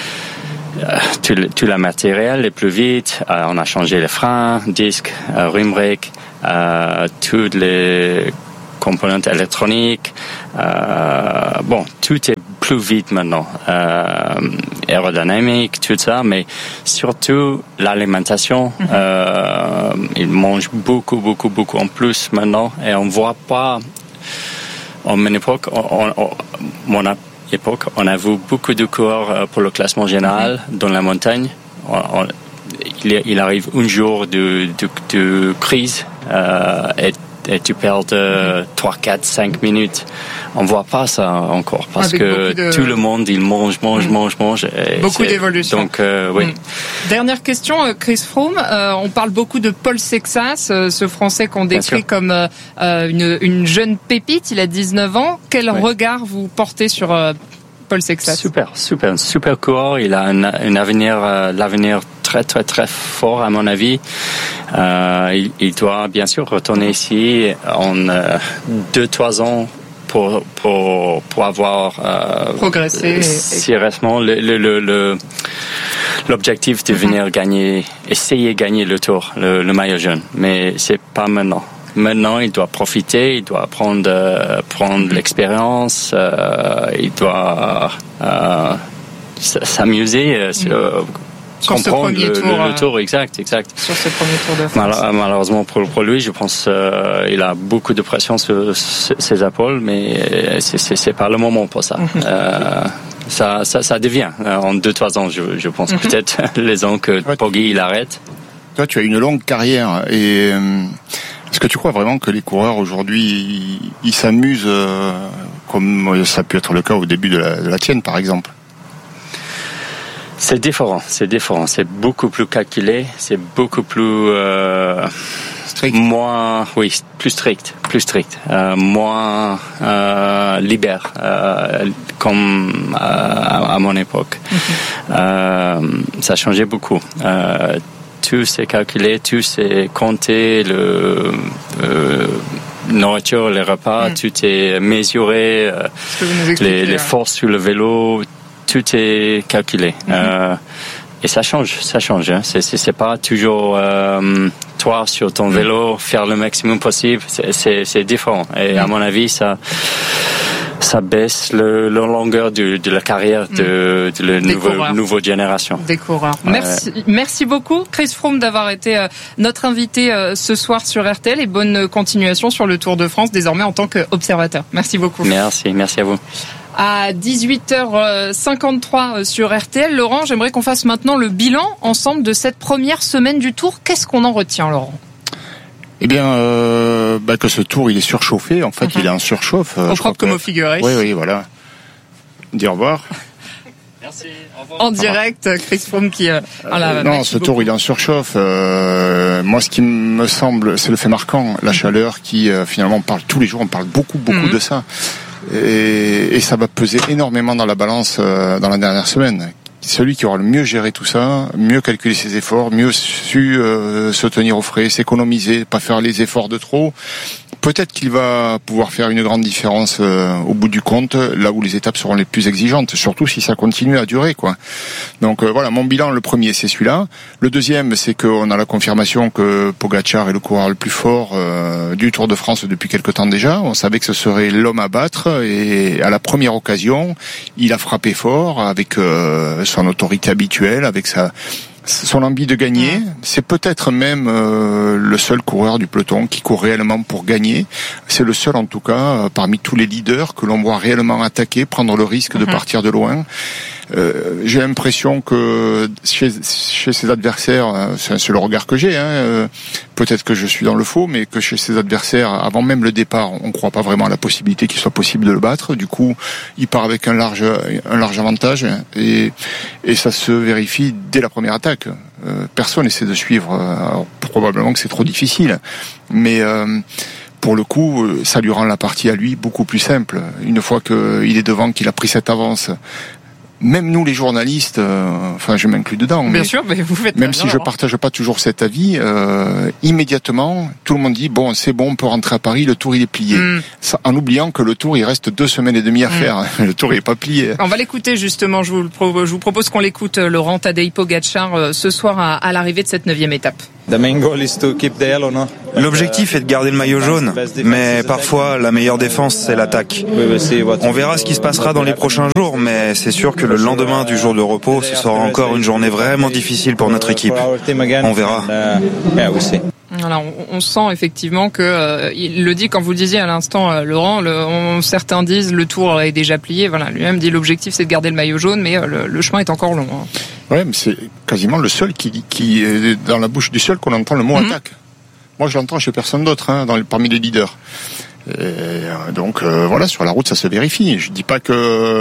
tout, le, tout le matériel est plus vite, euh, on a changé les freins, disques, euh, rim brake, euh, toutes les composantes électroniques. Euh, bon, tout est plus vite maintenant, euh, aérodynamique, tout ça, mais surtout l'alimentation. Mm-hmm. Euh, ils mangent beaucoup, beaucoup, beaucoup en plus maintenant, et on voit pas. En mon époque, on, on, mon époque, on a vu beaucoup de coureurs pour le classement général mm-hmm. dans la montagne. On, on, il, il arrive un jour de, de, de crise euh, et et tu perds euh, trois, quatre, cinq minutes. On voit pas ça encore parce Avec que de... tout le monde il mange, mange, mmh. mange, mange. Et beaucoup d'évolution. Donc euh, oui. Mmh. Dernière question, Chris Froome. Euh, on parle beaucoup de Paul Sexas, euh, ce Français qu'on décrit comme euh, une, une jeune pépite. Il a dix-neuf ans. Quel oui. regard vous portez sur euh, Paul Sexas? Super, super, super coureur. Il a un, un avenir, euh, l'avenir très, très, très fort à mon avis. Euh, il, il doit bien sûr retourner ici en euh, deux, trois ans pour pour pour avoir euh, progressé. Sérieusement, le, le, le, le l'objectif de venir mm-hmm. gagner, essayer de gagner le Tour, le, le maillot jaune, mais c'est pas maintenant. Maintenant, il doit profiter, il doit prendre euh, prendre mm-hmm. l'expérience, euh, il doit euh, s'amuser. Euh, mm-hmm. Sur ce premier le, tour, le, le tour, exact, exact. Sur ce premier tour de France. Mal, malheureusement pour, pour lui, je pense euh, il a beaucoup de pression sur ses épaules, mais c'est, c'est, c'est pas le moment pour ça. Mm-hmm. Euh, ça, ça, ça devient en deux, trois ans, je, je pense. Mm-hmm. Peut-être les ans que ouais, Poggi il arrête. Toi, tu as une longue carrière et euh, est-ce que tu crois vraiment que les coureurs aujourd'hui ils, ils s'amusent euh, comme ça a pu être le cas au début de la, de la tienne, par exemple? C'est différent, c'est différent, c'est beaucoup plus calculé, c'est beaucoup plus euh, strict. Moins, oui, plus strict, plus strict, euh, moins euh, libère, euh, comme euh, à, à mon époque. Mm-hmm. Euh, ça a changé beaucoup. Euh, tout c'est calculé, tout c'est compté, le euh, nourriture, les repas, mm. tout est mesuré, euh, les, les forces sur le vélo. Tout est calculé. Mm-hmm. Euh, et ça change, ça change. Hein. C'est, c'est, c'est pas toujours euh, toi sur ton vélo, faire le maximum possible. C'est, c'est, c'est différent. Et mm-hmm. à mon avis, ça, ça baisse le, la longueur de, de la carrière de, de la nouvelle, nouvelle génération. Des coureurs. Ouais. Merci, merci beaucoup, Chris Froome, d'avoir été euh, notre invité euh, ce soir sur R T L et bonne continuation sur le Tour de France, désormais en tant qu'observateur. Merci beaucoup. Merci, merci à vous. À dix-huit heures cinquante-trois sur R T L. Laurent, j'aimerais qu'on fasse maintenant le bilan ensemble de cette première semaine du Tour. Qu'est-ce qu'on en retient, Laurent ? Eh bien, euh, bah, que ce Tour, il est surchauffé. En fait, mm-hmm. il est en surchauffe. Au propre comme au figuré. Oui, oui, voilà. Dis au revoir. Merci. Au revoir. En direct, Chris Froome qui... Euh, euh, non, ce beaucoup. Tour, il est en surchauffe. Euh, moi, ce qui me semble, c'est le fait marquant, la mm-hmm. chaleur qui, euh, finalement, on parle tous les jours, on parle beaucoup, beaucoup mm-hmm. de ça. Et, et ça va peser énormément dans la balance euh, dans la dernière semaine. Celui qui aura le mieux géré tout ça, mieux calculer ses efforts, mieux su euh, se tenir au frais, s'économiser, pas faire les efforts de trop, peut-être qu'il va pouvoir faire une grande différence euh, au bout du compte, là où les étapes seront les plus exigeantes, surtout si ça continue à durer, quoi. Donc euh, voilà, mon bilan, le premier, c'est celui-là. Le deuxième, c'est qu'on a la confirmation que Pogačar est le coureur le plus fort euh, du Tour de France depuis quelque temps déjà. On savait que ce serait l'homme à battre, et à la première occasion, il a frappé fort avec euh, son autorité habituelle, avec sa son envie de gagner. Mmh. C'est peut-être même euh, le seul coureur du peloton qui court réellement pour gagner. C'est le seul, en tout cas, euh, parmi tous les leaders que l'on voit réellement attaquer, prendre le risque mmh. de partir de loin. euh, j'ai l'impression que chez, chez ses adversaires, c'est, c'est le regard que j'ai, hein, euh, peut-être que je suis dans le faux, mais que chez ses adversaires, avant même le départ, on ne croit pas vraiment à la possibilité qu'il soit possible de le battre. Du coup, il part avec un large, un large avantage et, et ça se vérifie dès la première attaque. Euh, personne essaie de suivre. Alors, probablement que c'est trop difficile, mais euh, pour le coup, ça lui rend la partie à lui beaucoup plus simple. Une fois qu'il est devant, qu'il a pris cette avance, même nous les journalistes, euh, enfin je m'inclus dedans, bien mais sûr, mais vous faites même si je partage pas toujours cet avis, euh, immédiatement tout le monde dit bon c'est bon, on peut rentrer à Paris, le tour il est plié, mm. Ça, en oubliant que le tour il reste deux semaines et demie à mm. faire, le tour il est pas plié. On va l'écouter justement, je vous, pro- je vous propose qu'on l'écoute, Laurent Tadej Pogačar, euh, ce soir à, à l'arrivée de cette neuvième étape. L'objectif est de garder le maillot jaune, mais parfois la meilleure défense c'est l'attaque. On verra ce qui se passera dans les prochains jours, mais c'est sûr que le lendemain du jour de repos, ce sera encore une journée vraiment difficile pour notre équipe. On verra. Voilà, on, on sent effectivement que euh, il le dit quand vous le disiez à l'instant, euh, Laurent. Le, on, certains disent le tour est déjà plié. Voilà, lui-même dit l'objectif c'est de garder le maillot jaune, mais euh, le, le chemin est encore long. Hein. Ouais, mais c'est quasiment le seul qui, qui est dans la bouche du seul qu'on entend le mot mmh. attaque. Moi, je l'entends chez personne d'autre, hein, dans, parmi les leaders. Et euh, donc euh, voilà, sur la route ça se vérifie. Je dis pas que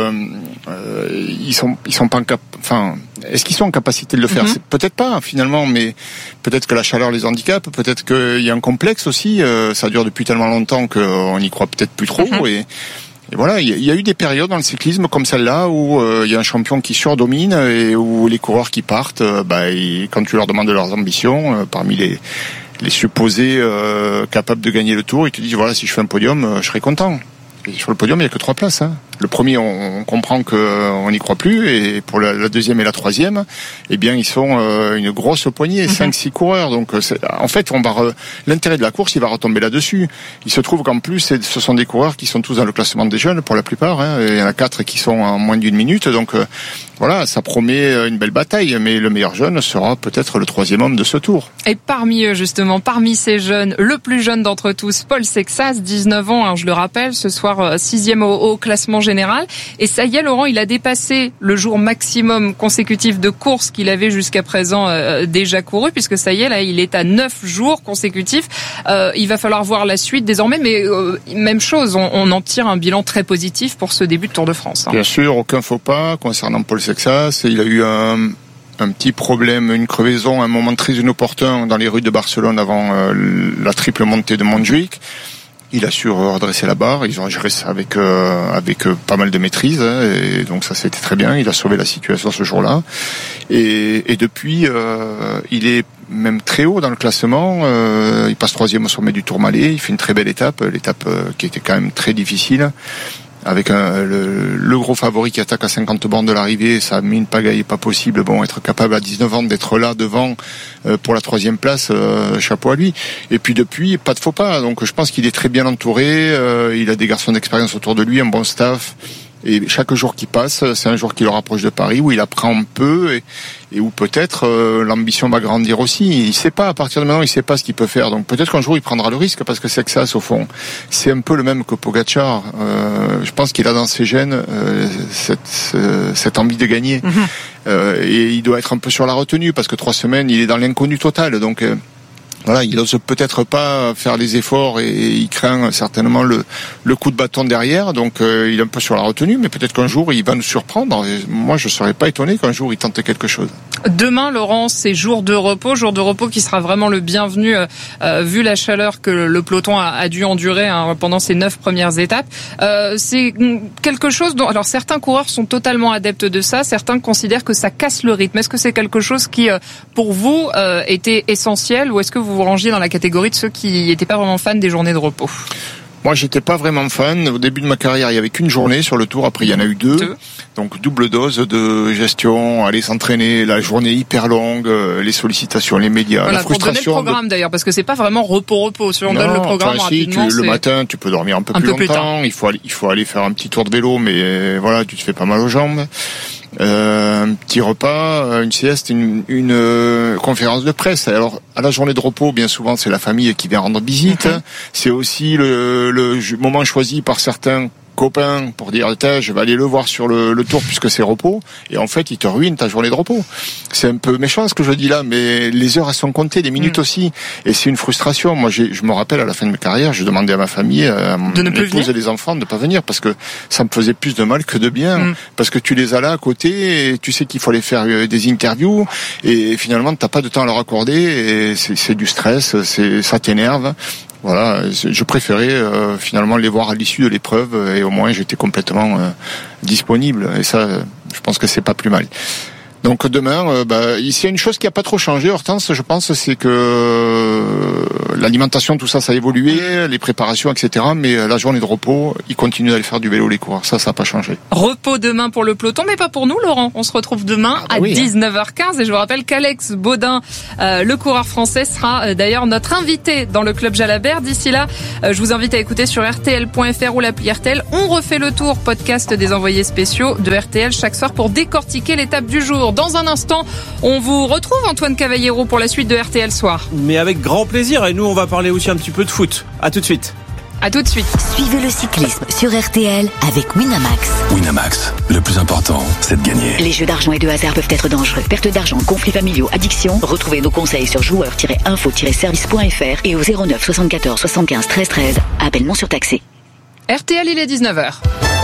euh, ils sont ils sont pas en cap... enfin est-ce qu'ils sont en capacité de le faire? Mm-hmm. C'est peut-être pas finalement, mais peut-être que la chaleur les handicape, peut-être qu'il y a un complexe aussi. Euh, ça dure depuis tellement longtemps qu'on y croit peut-être plus trop. Mm-hmm. et Et voilà, il y a eu des périodes dans le cyclisme comme celle-là où euh, il y a un champion qui surdomine et où les coureurs qui partent, euh, bah, ils, quand tu leur demandes leurs ambitions, euh, parmi les les supposés euh, capables de gagner le tour, ils te disent voilà, si je fais un podium, euh, je serai content. Et sur le podium, il n'y a que trois places. Hein. Le premier, on, on comprend qu'on euh, n'y croit plus, et pour la, la deuxième et la troisième, eh bien, ils sont euh, une grosse poignée, mm-hmm. cinq, six coureurs. Donc, c'est, en fait, on va re, l'intérêt de la course, il va retomber là-dessus. Il se trouve qu'en plus, c'est, ce sont des coureurs qui sont tous dans le classement des jeunes pour la plupart. Hein. Il y en a quatre qui sont en moins d'une minute. Donc, euh, voilà, ça promet une belle bataille. Mais le meilleur jeune sera peut-être le troisième homme de ce tour. Et parmi eux, justement, parmi ces jeunes, le plus jeune d'entre tous, Paul Sexas, dix-neuf ans, hein, je le rappelle, ce soir sixième au, au classement général. Et ça y est, Laurent, il a dépassé le jour maximum consécutif de course qu'il avait jusqu'à présent euh, déjà couru, puisque ça y est, là, il est à neuf jours consécutifs. Euh, il va falloir voir la suite désormais, mais euh, même chose, on, on en tire un bilan très positif pour ce début de Tour de France. Hein. Bien sûr, aucun faux pas concernant Paul Sexas. Il a eu un... un petit problème, une crevaison, un moment très inopportun dans les rues de Barcelone avant euh, la triple montée de Montjuïc. Il a su redresser la barre, ils ont géré ça avec euh, avec euh, pas mal de maîtrise, hein, et donc ça c'était très bien. Il a sauvé la situation ce jour-là, et, et depuis euh, il est même très haut dans le classement. Euh, il passe troisième au sommet du Tourmalet. Il fait une très belle étape, l'étape euh, qui était quand même très difficile. Avec un, le, le gros favori qui attaque à cinquante bornes de l'arrivée, ça a mis une pagaille pas possible. Bon, être capable à dix-neuf ans d'être là devant euh, pour la troisième place, euh, chapeau à lui. Et puis depuis, pas de faux pas. Donc je pense qu'il est très bien entouré. Euh, il a des garçons d'expérience autour de lui, un bon staff. Et chaque jour qui passe, c'est un jour qui le rapproche de Paris, où il apprend un peu et, et où peut-être euh, l'ambition va grandir aussi. Il sait pas, à partir de maintenant, il sait pas ce qu'il peut faire. Donc peut-être qu'un jour, il prendra le risque, parce que Sexas, au fond, c'est un peu le même que Pogačar. Euh, je pense qu'il a dans ses gènes euh, cette, euh, cette envie de gagner. Mm-hmm. Euh, et il doit être un peu sur la retenue, parce que trois semaines, il est dans l'inconnu total. Donc... Euh, Voilà, il n'ose peut-être pas faire les efforts et il craint certainement le, le coup de bâton derrière, donc euh, il est un peu sur la retenue, mais peut-être qu'un jour il va nous surprendre. Et moi, je ne serais pas étonné qu'un jour il tente quelque chose. Demain, Laurent, c'est jour de repos, jour de repos qui sera vraiment le bienvenu euh, vu la chaleur que le peloton a, a dû endurer hein, pendant ces neuf premières étapes. Euh, c'est quelque chose dont, alors certains coureurs sont totalement adeptes de ça, certains considèrent que ça casse le rythme. Est-ce que c'est quelque chose qui, euh, pour vous, euh, était essentiel, ou est-ce que vous vous rangiez dans la catégorie de ceux qui n'étaient pas vraiment fans des journées de repos? Moi, j'étais pas vraiment fan. Au début de ma carrière, il y avait qu'une journée sur le tour. Après, il y en a eu deux. deux. Donc, double dose de gestion, aller s'entraîner, la journée hyper longue, les sollicitations, les médias, voilà, la frustration. Pour donner le programme, de... d'ailleurs, parce que c'est pas vraiment repos-repos. Si on non, donne le programme enfin, rapidement, si, tu, le matin, tu peux dormir un peu un plus peu longtemps. Plus il faut aller, il faut aller faire un petit tour de vélo, mais voilà, tu te fais pas mal aux jambes. Euh, un petit repas, une sieste, une, une euh, conférence de presse. Alors à la journée de repos, bien souvent c'est la famille qui vient rendre visite. Mm-hmm. C'est aussi le, le moment choisi par certains copain pour dire tiens, je vais aller le voir sur le, le tour puisque c'est repos, et en fait il te ruine ta journée de repos. C'est un peu méchant ce que je dis là, mais les heures elles sont comptées, les minutes mmh. aussi, et c'est une frustration. Moi j'ai, je me rappelle à la fin de ma carrière, je demandais à ma famille, à mon épouse et les enfants de ne pas venir parce que ça me faisait plus de mal que de bien, mmh. parce que tu les as là à côté et tu sais qu'il faut aller faire des interviews et finalement t'as pas de temps à leur accorder et c'est, c'est du stress, c'est, ça t'énerve. Voilà, je préférais euh, finalement les voir à l'issue de l'épreuve et au moins j'étais complètement euh, disponible et ça, je pense que c'est pas plus mal. Donc demain, euh, bah, ici il y a une chose qui a pas trop changé, Hortense, je pense, c'est que euh, l'alimentation, tout ça, ça a évolué, les préparations, et cetera. Mais euh, la journée de repos, ils continuent d'aller faire du vélo, les coureurs. Ça, ça n'a pas changé. Repos demain pour le peloton, mais pas pour nous, Laurent. On se retrouve demain ah bah à oui, dix-neuf heures quinze hein. Et je vous rappelle qu'Alex Baudin, euh, le coureur français, sera euh, d'ailleurs notre invité dans le Club Jalabert. D'ici là, euh, je vous invite à écouter sur R T L point F R ou l'appli R T L. On refait le tour podcast des envoyés spéciaux de R T L chaque soir pour décortiquer l'étape du jour. Dans un instant, on vous retrouve Antoine Cavallero pour la suite de R T L Soir. Mais avec grand plaisir, et nous on va parler aussi un petit peu de foot. À tout de suite. À tout de suite. Suivez le cyclisme sur R T L avec Winamax. Winamax, le plus important, c'est de gagner. Les jeux d'argent et de hasard peuvent être dangereux. Perte d'argent, conflits familiaux, addiction. Retrouvez nos conseils sur joueurs tiret info tiret service point F R et au zéro neuf soixante-quatorze soixante-quinze treize treize. Appel non surtaxé. R T L, il est dix-neuf heures.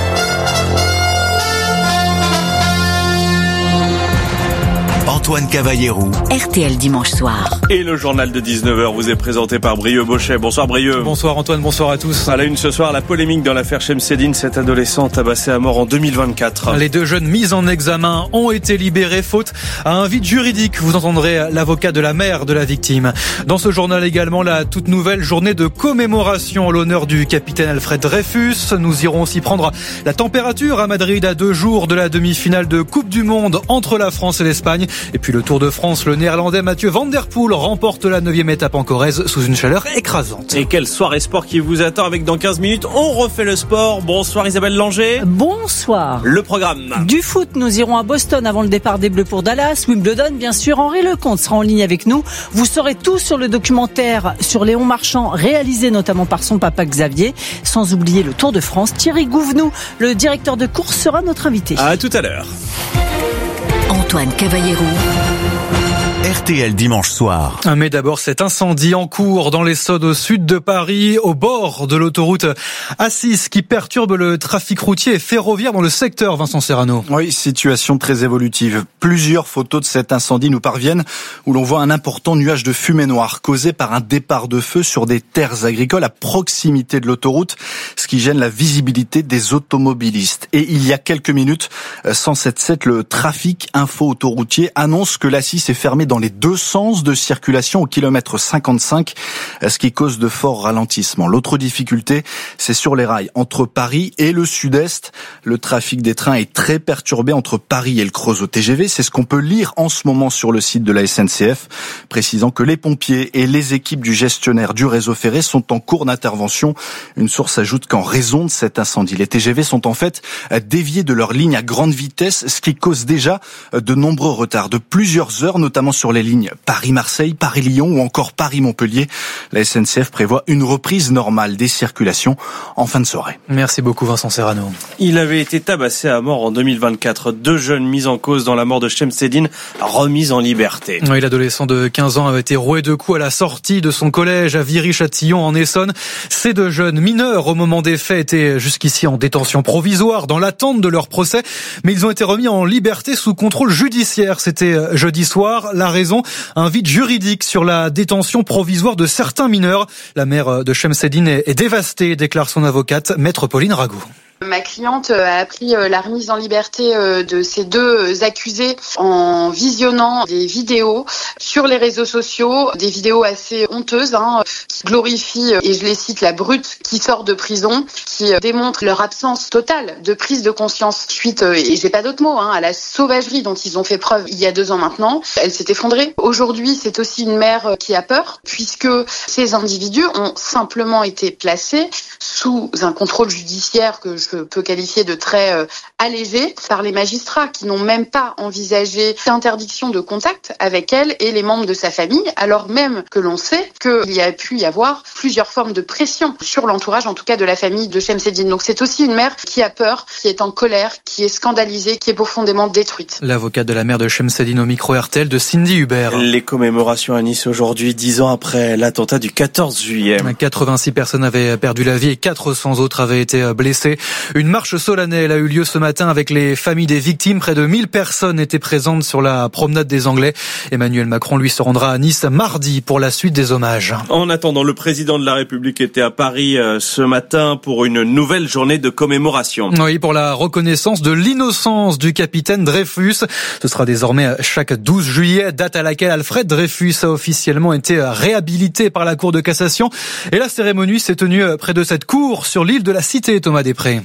Antoine Cavallero. R T L dimanche soir. Et le journal de dix-neuf heures vous est présenté par Brieux Bochet. Bonsoir Brieux. Bonsoir Antoine, bonsoir à tous. À la une ce soir, la polémique dans l'affaire Chemseddine, cette adolescente tabassée à mort en deux mille vingt-quatre. Les deux jeunes mis en examen ont été libérés faute à un vide juridique. Vous entendrez l'avocat de la mère de la victime. Dans ce journal également, la toute nouvelle journée de commémoration en l'honneur du capitaine Alfred Dreyfus. Nous irons aussi prendre la température à Madrid à deux jours de la demi-finale de Coupe du Monde entre la France et l'Espagne. Et puis le Tour de France, le néerlandais Mathieu Van Der Poel remporte la neuvième étape en Corrèze sous une chaleur écrasante. Et quelle soirée sport qui vous attend avec dans quinze minutes. On refait le sport. Bonsoir Isabelle Langer. Bonsoir. Le programme. Du foot, nous irons à Boston avant le départ des Bleus pour Dallas. Wimbledon, bien sûr. Henri Lecomte sera en ligne avec nous. Vous saurez tout sur le documentaire sur Léon Marchand, réalisé notamment par son papa Xavier. Sans oublier le Tour de France. Thierry Gouvenou, le directeur de course, sera notre invité. À tout à l'heure. Antoine Cavallero. R T L dimanche soir. Mais d'abord cet incendie en cours dans l'Essonne au sud de Paris, au bord de l'autoroute A six qui perturbe le trafic routier et ferroviaire dans le secteur, Vincent Serrano. Oui, situation très évolutive. Plusieurs photos de cet incendie nous parviennent où l'on voit un important nuage de fumée noire causé par un départ de feu sur des terres agricoles à proximité de l'autoroute, ce qui gêne la visibilité des automobilistes. Et il y a quelques minutes, cent sept sept, le trafic info autoroutier annonce que l'A six est fermé dans les deux sens de circulation au kilomètre cinquante-cinq, ce qui cause de forts ralentissements. L'autre difficulté, c'est sur les rails. Entre Paris et le sud-est, le trafic des trains est très perturbé entre Paris et le Creusot T G V. C'est ce qu'on peut lire en ce moment sur le site de la S N C F, précisant que les pompiers et les équipes du gestionnaire du réseau ferré sont en cours d'intervention. Une source ajoute qu'en raison de cet incendie, les T G V sont en fait déviés de leur ligne à grande vitesse, ce qui cause déjà de nombreux retards de plusieurs heures, notamment sur les lignes Paris-Marseille, Paris-Lyon ou encore Paris-Montpellier. La S N C F prévoit une reprise normale des circulations en fin de soirée. Merci beaucoup Vincent Serrano. Il avait été tabassé à mort en deux mille vingt-quatre. Deux jeunes mis en cause dans la mort de Chemseddine, remis en liberté. Oui, l'adolescent de quinze ans avait été roué de coups à la sortie de son collège à Viry-Châtillon en Essonne. Ces deux jeunes mineurs au moment des faits étaient jusqu'ici en détention provisoire dans l'attente de leur procès, mais ils ont été remis en liberté sous contrôle judiciaire. C'était jeudi soir. La raison, un vide juridique sur la détention provisoire de certains mineurs. La mère de Chemseddine est dévastée, déclare son avocate, maître Pauline Rago. Ma cliente a appris la remise en liberté de ces deux accusés en visionnant des vidéos sur les réseaux sociaux, des vidéos assez honteuses, hein, qui glorifient, et je les cite, la brute qui sort de prison, qui démontrent leur absence totale de prise de conscience suite, et j'ai pas d'autres mots, hein, à la sauvagerie dont ils ont fait preuve il y a deux ans maintenant. Elle s'est effondrée. Aujourd'hui, c'est aussi une mère qui a peur, puisque ces individus ont simplement été placés sous un contrôle judiciaire que je se peut qualifier de très euh, allégé par les magistrats qui n'ont même pas envisagé l'interdiction de contact avec elle et les membres de sa famille, alors même que l'on sait qu'il y a pu y avoir plusieurs formes de pression sur l'entourage, en tout cas de la famille de Shemseddine. Donc c'est aussi une mère qui a peur, qui est en colère, qui est scandalisée, qui est profondément détruite. L'avocate de la mère de Shemseddine au micro R T L de Cindy Hubert. Les commémorations à Nice aujourd'hui, dix ans après l'attentat du quatorze juillet. quatre-vingt-six personnes avaient perdu la vie et quatre cents autres avaient été blessées. Une marche solennelle a eu lieu ce matin avec les familles des victimes. Près de mille personnes étaient présentes sur la promenade des Anglais. Emmanuel Macron, lui, se rendra à Nice mardi pour la suite des hommages. En attendant, le président de la République était à Paris ce matin pour une nouvelle journée de commémoration. Oui, pour la reconnaissance de l'innocence du capitaine Dreyfus. Ce sera désormais chaque douze juillet, date à laquelle Alfred Dreyfus a officiellement été réhabilité par la Cour de cassation. Et la cérémonie s'est tenue près de cette cour sur l'île de la Cité, Thomas Després.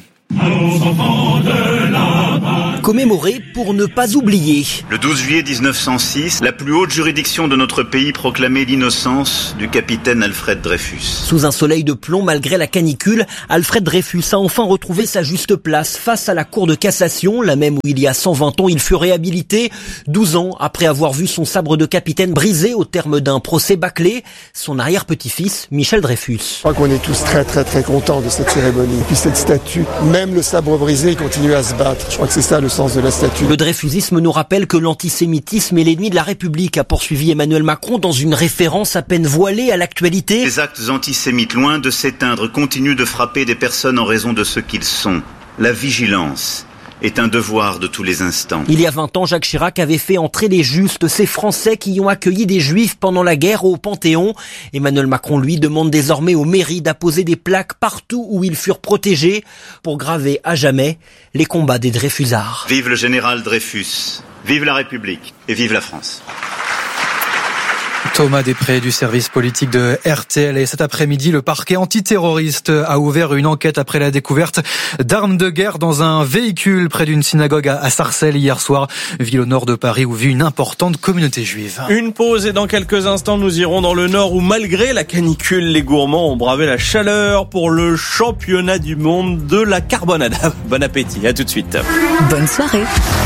Commémorer pour ne pas oublier. Le douze juillet dix-neuf cent six, la plus haute juridiction de notre pays proclamait l'innocence du capitaine Alfred Dreyfus. Sous un soleil de plomb, malgré la canicule, Alfred Dreyfus a enfin retrouvé sa juste place face à la Cour de cassation, la même où il y a cent vingt ans il fut réhabilité, douze ans après avoir vu son sabre de capitaine brisé au terme d'un procès bâclé. Son arrière-petit-fils, Michel Dreyfus. Je crois qu'on est tous très très très contents de cette cérémonie. Et puis cette statue, même le sabre brisé, continue à se battre. Je crois que c'est ça le sens de la statue. Le dreyfusisme nous rappelle que l'antisémitisme est l'ennemi de la République, a poursuivi Emmanuel Macron dans une référence à peine voilée à l'actualité. Les actes antisémites, loin de s'éteindre, continuent de frapper des personnes en raison de ce qu'ils sont. La vigilance est un devoir de tous les instants. Il y a vingt ans, Jacques Chirac avait fait entrer les justes, ces Français qui ont accueilli des Juifs pendant la guerre au Panthéon. Emmanuel Macron, lui, demande désormais aux mairies d'apposer des plaques partout où ils furent protégés pour graver à jamais les combats des Dreyfusards. Vive le général Dreyfus, vive la République et vive la France. Thomas Després du service politique de R T L. Et cet après-midi, le parquet antiterroriste a ouvert une enquête après la découverte d'armes de guerre dans un véhicule près d'une synagogue à Sarcelles hier soir, ville au nord de Paris où vit une importante communauté juive. Une pause et dans quelques instants, nous irons dans le nord où malgré la canicule, les gourmands ont bravé la chaleur pour le championnat du monde de la carbonade. Bon appétit, à tout de suite. Bonne soirée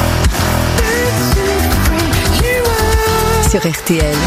sur R T L.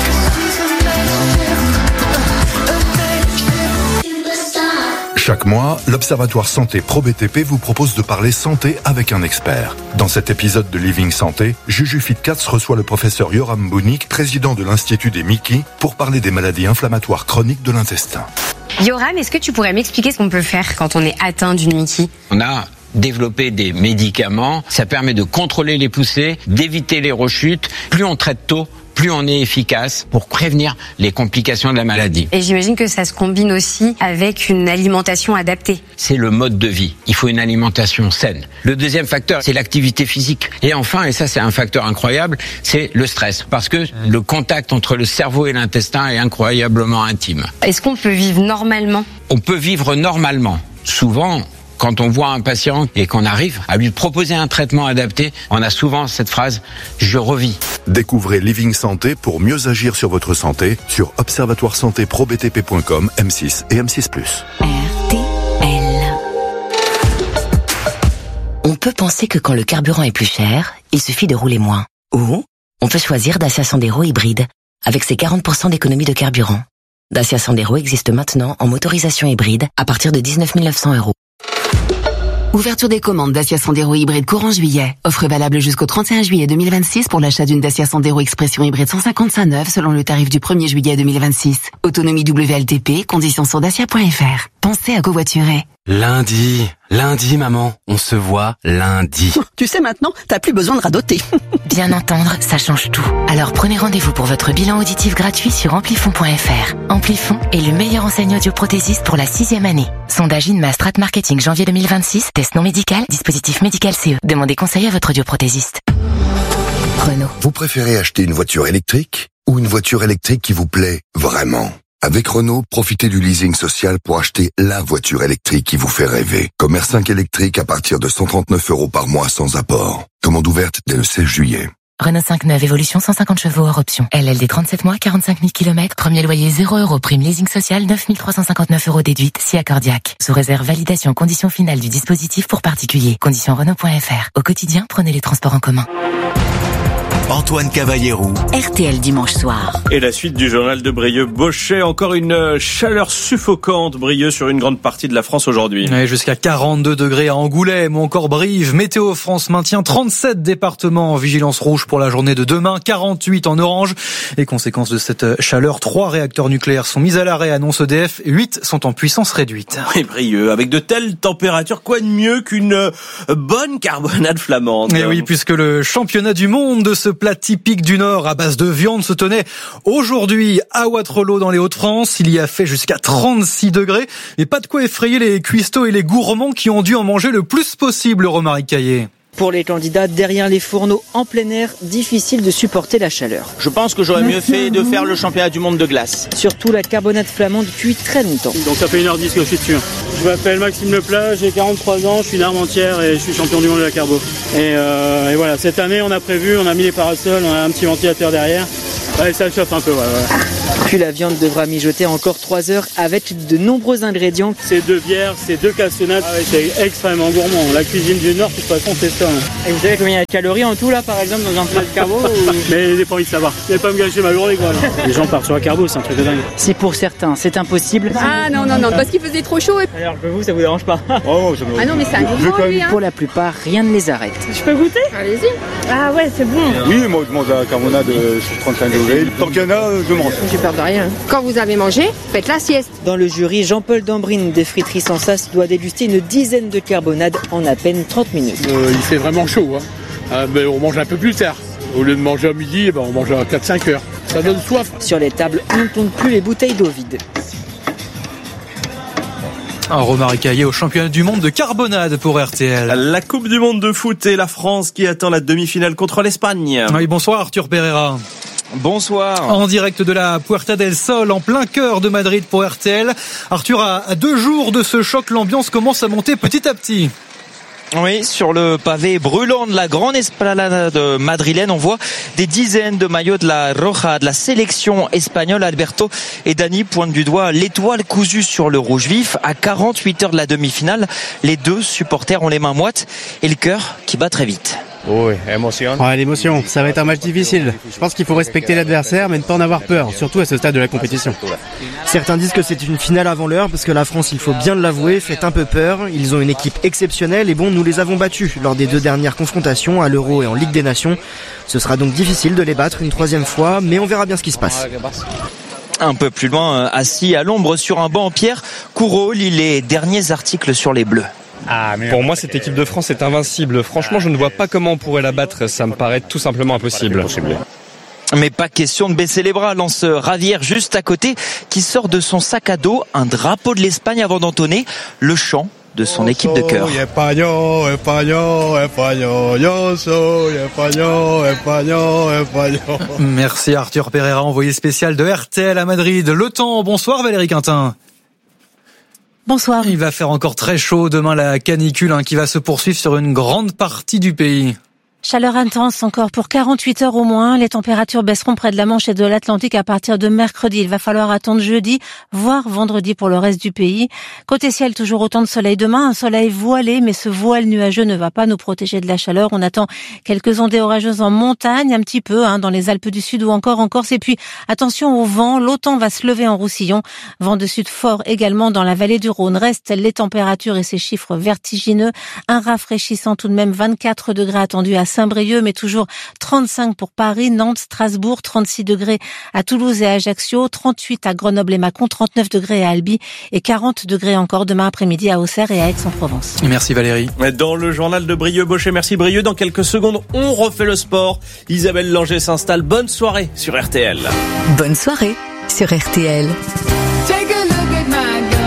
Chaque mois, l'Observatoire Santé Pro B T P vous propose de parler santé avec un expert. Dans cet épisode de Living Santé, Juju Fitcats reçoit le professeur Yoram Bounik, président de l'Institut des Mickey, pour parler des maladies inflammatoires chroniques de l'intestin. Yoram, est-ce que tu pourrais m'expliquer ce qu'on peut faire quand on est atteint d'une Mickey ? On a développer des médicaments, ça permet de contrôler les poussées, d'éviter les rechutes. Plus on traite tôt, plus on est efficace pour prévenir les complications de la maladie. Et j'imagine que ça se combine aussi avec une alimentation adaptée. C'est le mode de vie. Il faut une alimentation saine. Le deuxième facteur, c'est l'activité physique. Et enfin, et ça c'est un facteur incroyable, c'est le stress. Parce que le contact entre le cerveau et l'intestin est incroyablement intime. Est-ce qu'on peut vivre normalement ? On peut vivre normalement. Souvent, quand on voit un patient et qu'on arrive à lui proposer un traitement adapté, on a souvent cette phrase « je revis ». Découvrez Living Santé pour mieux agir sur votre santé sur observatoire santé pro b t p point com, M six et M six plus. R T L. On peut penser que quand le carburant est plus cher, il suffit de rouler moins. Ou on peut choisir Dacia Sandero hybride avec ses quarante pour cent d'économie de carburant. Dacia Sandero existe maintenant en motorisation hybride à partir de dix-neuf mille neuf cents euros. Ouverture des commandes Dacia Sandero hybride courant juillet. Offre valable jusqu'au trente et un juillet deux mille vingt-six pour l'achat d'une Dacia Sandero Expression hybride cent cinquante-cinq neuve selon le tarif du premier juillet deux mille vingt-six. Autonomie W L T P, conditions sur dacia point f r. Pensez à covoiturer. Lundi, lundi maman, on se voit lundi. Tu sais maintenant, t'as plus besoin de radoter. Bien entendre, ça change tout. Alors prenez rendez-vous pour votre bilan auditif gratuit sur amplifon point f r. Amplifon est le meilleur enseigne audioprothésiste pour la sixième année. Sondage Inma Strat Marketing janvier deux mille vingt-six, test non médical, dispositif médical C E. Demandez conseil à votre audioprothésiste. Renault. Vous préférez acheter une voiture électrique ou une voiture électrique qui vous plaît vraiment ? Avec Renault, profitez du leasing social pour acheter la voiture électrique qui vous fait rêver. Comme R cinq électrique à partir de cent trente-neuf euros par mois sans apport. Commande ouverte dès le seize juillet. Renault cinq neuf Évolution cent cinquante chevaux hors option. L L D trente-sept mois, quarante-cinq mille kilomètres. Premier loyer zéro euros. Prime leasing social neuf mille trois cent cinquante-neuf euros déduite si accordiaque. Sous réserve validation conditions finales du dispositif pour particuliers. Conditions Renault point F R. Au quotidien, prenez les transports en commun. Antoine Cavallero. R T L dimanche soir. Et la suite du journal de Brieux-Bochet. Encore une chaleur suffocante, Brieux, sur une grande partie de la France aujourd'hui. Ouais, jusqu'à quarante-deux degrés à Angoulême ou encore Brive. Météo France maintient trente-sept départements en vigilance rouge pour la journée de demain, quarante-huit en orange. Et conséquence de cette chaleur, trois réacteurs nucléaires sont mis à l'arrêt, annonce E D F. huit sont en puissance réduite. Et Brieux, avec de telles températures, quoi de mieux qu'une bonne carbonade flamande? Et oui, puisque le championnat du monde de ce plat typique du Nord à base de viande se tenait aujourd'hui à Wattrelos dans les Hauts-de-France. Il y a fait jusqu'à trente-six degrés. Et pas de quoi effrayer les cuistots et les gourmands qui ont dû en manger le plus possible, Romaric Caillé. Pour les candidats derrière les fourneaux en plein air, difficile de supporter la chaleur. Je pense que j'aurais mieux fait de faire le championnat du monde de glace. Surtout la carbonade flamande cuit très longtemps. Donc ça fait une heure dix que je suis dessus. Je m'appelle Maxime Leplat, j'ai quarante-trois ans, je suis d'Armentières et je suis champion du monde de la carbo. Et, euh, et voilà, cette année on a prévu, on a mis les parasols, on a un petit ventilateur derrière. Ouais, ça chauffe un peu, ouais, ouais. Puis la viande devra mijoter encore trois heures avec de nombreux ingrédients. C'est deux bières, c'est deux cassonades, ah ouais, c'est extrêmement gourmand. La cuisine du Nord, de toute façon, c'est ça. Hein. Et vous savez combien il y a de calories en tout là, par exemple, dans un plat de carbo ou... Mais j'ai pas envie de savoir. Je vais pas me gâcher ma journée, quoi. Là. Les gens partent sur la carbo, c'est un truc de dingue. Si pour certains, c'est impossible. Ah non, non, non, parce qu'il faisait trop chaud. Et... Alors que vous, ça vous dérange pas? Oh, ça me... Ah non, mais c'est un gourmand, lui, hein. Pour la plupart, rien ne les arrête. Je peux goûter? Allez-y. Ah ouais, c'est bon. Oui, moi je mange la carbonade sur trente-cinq degrés. Tant qu'il y en a, je mange. J'ai peur de rien. Quand vous avez mangé, faites la sieste. Dans le jury, Jean-Paul Dambrine des friteries Sensas doit déguster une dizaine de carbonades en à peine trente minutes. Euh, il fait vraiment chaud, hein. Euh, mais on mange un peu plus tard. Au lieu de manger à midi, eh ben on mange à quatre cinq heures. Ça donne soif. Sur les tables, on ne compte plus les bouteilles d'eau vides. Un Romaric Caillé au championnat du monde de carbonade pour R T L. La Coupe du monde de foot et la France qui attend la demi-finale contre l'Espagne. Oui, bonsoir Arthur Pereira. Bonsoir. En direct de la Puerta del Sol, en plein cœur de Madrid pour R T L. Arthur, à deux jours de ce choc, l'ambiance commence à monter petit à petit. Oui, sur le pavé brûlant de la grande esplanade madrilène, on voit des dizaines de maillots de la Roja, de la sélection espagnole. Alberto et Dani pointent du doigt l'étoile cousue sur le rouge vif. À quarante-huit heures de la demi-finale, les deux supporters ont les mains moites et le cœur qui bat très vite. Oui, émotion. Ouais, l'émotion, ça va être un match difficile. Je pense qu'il faut respecter l'adversaire, mais ne pas en avoir peur, surtout à ce stade de la compétition. Certains disent que c'est une finale avant l'heure, parce que la France, il faut bien l'avouer, fait un peu peur. Ils ont une équipe exceptionnelle, et bon, nous les avons battus lors des deux dernières confrontations, à l'Euro et en Ligue des Nations. Ce sera donc difficile de les battre une troisième fois, mais on verra bien ce qui se passe. Un peu plus loin, assis à l'ombre sur un banc en pierre, Kouro lit les derniers articles sur les Bleus. Pour moi, cette équipe de France est invincible. Franchement, je ne vois pas comment on pourrait la battre. Ça me paraît tout simplement impossible. Mais pas question de baisser les bras, lance Javier juste à côté, qui sort de son sac à dos un drapeau de l'Espagne avant d'entonner le chant de son équipe de cœur. Espagnol, espagnol, espagnol, yo soy espagnol, espagnol, espagnol. Merci Arthur Pereira, envoyé spécial de R T L à Madrid. Le temps, bonsoir Valérie Quintin. Bonsoir. Il va faire encore très chaud demain, la canicule hein, qui va se poursuivre sur une grande partie du pays. Chaleur intense encore pour quarante-huit heures au moins. Les températures baisseront près de la Manche et de l'Atlantique à partir de mercredi. Il va falloir attendre jeudi, voire vendredi pour le reste du pays. Côté ciel, toujours autant de soleil demain. Un soleil voilé, mais ce voile nuageux ne va pas nous protéger de la chaleur. On attend quelques ondées orageuses en montagne, un petit peu, hein, dans les Alpes du Sud ou encore en Corse. Et puis, attention au vent. L'OTAN va se lever en Roussillon. Vent de sud fort également dans la vallée du Rhône. Restent les températures et ces chiffres vertigineux. Un rafraîchissant tout de même, vingt-quatre degrés attendus à Saint-Brieuc, mais toujours trente-cinq pour Paris, Nantes, Strasbourg, trente-six degrés à Toulouse et à Ajaccio, trente-huit à Grenoble et Mâcon, trente-neuf degrés à Albi et quarante degrés encore demain après-midi à Auxerre et à Aix-en-Provence. Merci Valérie. Dans le journal de Brieux-Bochet, merci Brieux. Dans quelques secondes, on refait le sport. Isabelle Langer s'installe. Bonne soirée sur R T L. Bonne soirée sur R T L.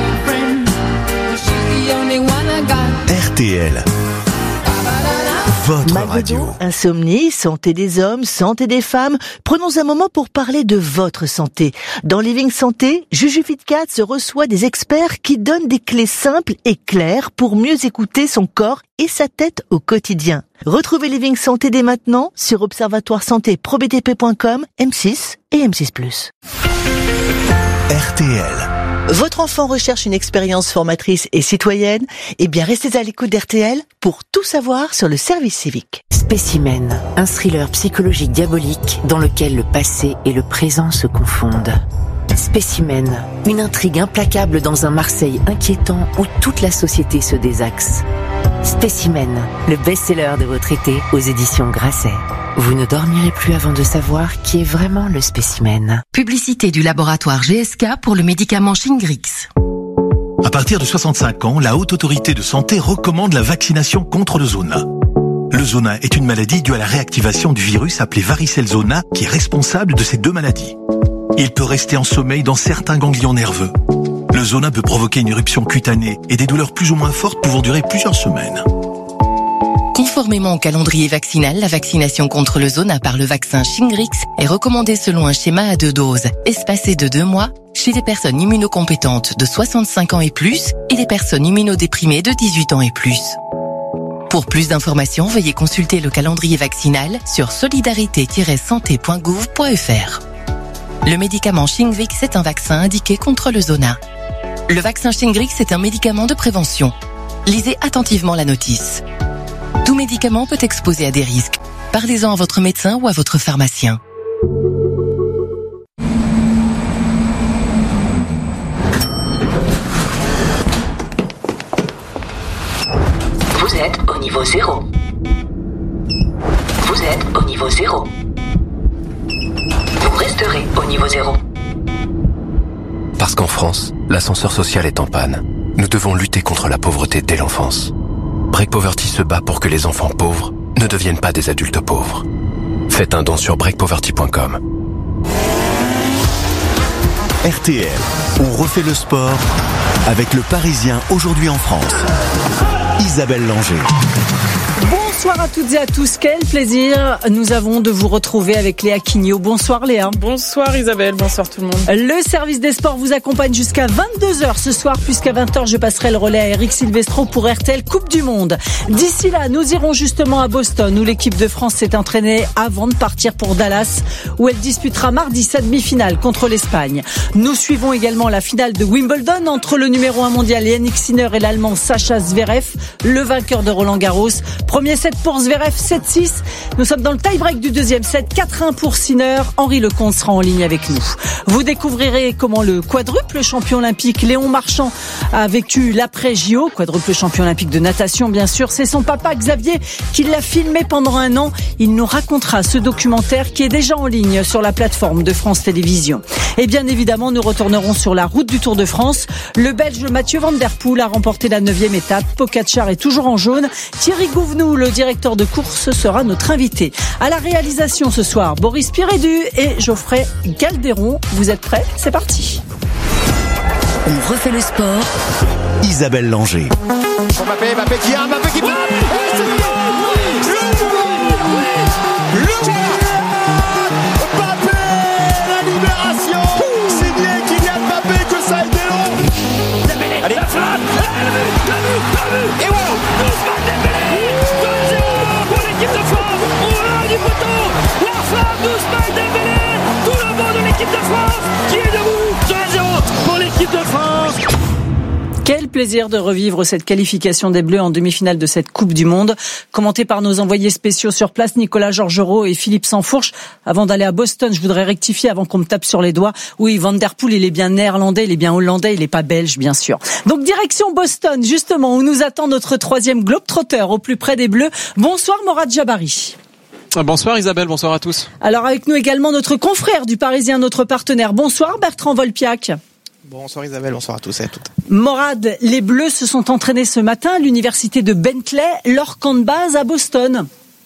R T L. votre Mal de radio. dos, insomnie, santé des hommes, santé des femmes. Prenons un moment pour parler de votre santé. Dans Living Santé, Juju Fitcat se reçoit des experts qui donnent des clés simples et claires pour mieux écouter son corps et sa tête au quotidien. Retrouvez Living Santé dès maintenant sur observatoire santé pro b t p point com, M six et M six plus. R T L. Votre enfant recherche une expérience formatrice et citoyenne? Eh bien, restez à l'écoute d'R T L pour tout savoir sur le service civique. Spécimen, un thriller psychologique diabolique dans lequel le passé et le présent se confondent. Spécimen, une intrigue implacable dans un Marseille inquiétant où toute la société se désaxe. Spécimen, le best-seller de votre été aux éditions Grasset. Vous ne dormirez plus avant de savoir qui est vraiment le spécimen. Publicité du laboratoire G S K pour le médicament Shingrix. À partir de soixante-cinq ans, la Haute Autorité de Santé recommande la vaccination contre le zona. Le zona est une maladie due à la réactivation du virus appelé varicelle zona qui est responsable de ces deux maladies. Il peut rester en sommeil dans certains ganglions nerveux. Le zona peut provoquer une éruption cutanée et des douleurs plus ou moins fortes pouvant durer plusieurs semaines. Conformément au calendrier vaccinal, la vaccination contre le zona par le vaccin Shingrix est recommandée selon un schéma à deux doses, espacé de deux mois, chez les personnes immunocompétentes de soixante-cinq ans et plus et les personnes immunodéprimées de dix-huit ans et plus. Pour plus d'informations, veuillez consulter le calendrier vaccinal sur solidarité tiret santé point gouv point f r. Le médicament Shingrix est un vaccin indiqué contre le zona. Le vaccin Shingrix est un médicament de prévention. Lisez attentivement la notice. Tout médicament peut exposer à des risques. Parlez-en à votre médecin ou à votre pharmacien. Vous êtes au niveau zéro. Vous êtes au niveau zéro. Vous resterez au niveau zéro. Parce qu'en France, l'ascenseur social est en panne. Nous devons lutter contre la pauvreté dès l'enfance. Break Poverty se bat pour que les enfants pauvres ne deviennent pas des adultes pauvres. Faites un don sur break poverty point com. R T L, on refait le sport avec le Parisien aujourd'hui en France. Isabelle Langer. Bonsoir à toutes et à tous, quel plaisir nous avons de vous retrouver avec Léa Quignot. Bonsoir Léa. Bonsoir Isabelle, bonsoir tout le monde. Le service des sports vous accompagne jusqu'à vingt-deux heures ce soir, puisqu'à vingt heures je passerai le relais à Eric Silvestro pour R T L Coupe du Monde. D'ici là, nous irons justement à Boston où l'équipe de France s'est entraînée avant de partir pour Dallas, où elle disputera mardi sa demi-finale contre l'Espagne. Nous suivons également la finale de Wimbledon entre le numéro un mondial Yannick Sinner et l'Allemand Sacha Zverev, le vainqueur de Roland Garros. Premier set pour Zverev, sept six. Nous sommes dans le tie-break du deuxième set, quatre un pour Sinner. Henri Lecomte sera en ligne avec nous. Vous découvrirez comment le quadruple champion olympique Léon Marchand a vécu l'après-J O, quadruple champion olympique de natation bien sûr. C'est son papa Xavier qui l'a filmé pendant un an. Il nous racontera ce documentaire qui est déjà en ligne sur la plateforme de France Télévisions. Et bien évidemment, nous retournerons sur la route du Tour de France. Le Belge Mathieu Van Der Poel a remporté la neuvième étape. Pogačar est toujours en jaune. Thierry Gouvenou, le directeur de course, sera notre invité. À la réalisation ce soir, Boris Pirédu et Geoffrey Calderon. Vous êtes prêts? C'est parti. On refait le sport. Isabelle Langer. Mbappé, Mbappé qui a, Mbappé qui frappe. Mbappé, la libération. Signé Kylian Mbappé, que ça a été long. Allez, la frappe. Et voilà. L'équipe de France, on a du poteau, la frappe d'Ousmane Dembélé, tout le monde de l'équipe de France qui est debout, deux à zéro pour l'équipe de France. Quel plaisir de revivre cette qualification des Bleus en demi-finale de cette Coupe du Monde, commentée par nos envoyés spéciaux sur place, Nicolas Georgerot et Philippe Sansfourche. Avant d'aller à Boston, je voudrais rectifier avant qu'on me tape sur les doigts. Oui, Van Der Poel, il est bien néerlandais, il est bien hollandais, il n'est pas belge, bien sûr. Donc direction Boston, justement, où nous attend notre troisième globetrotter au plus près des Bleus. Bonsoir Morad Jabari. Bonsoir Isabelle, bonsoir à tous. Alors avec nous également notre confrère du Parisien, notre partenaire. Bonsoir Bertrand Volpiac. Bonsoir Isabelle, bonsoir à tous et à toutes. Morad, les Bleus se sont entraînés ce matin à l'université de Bentley, leur camp de base à Boston.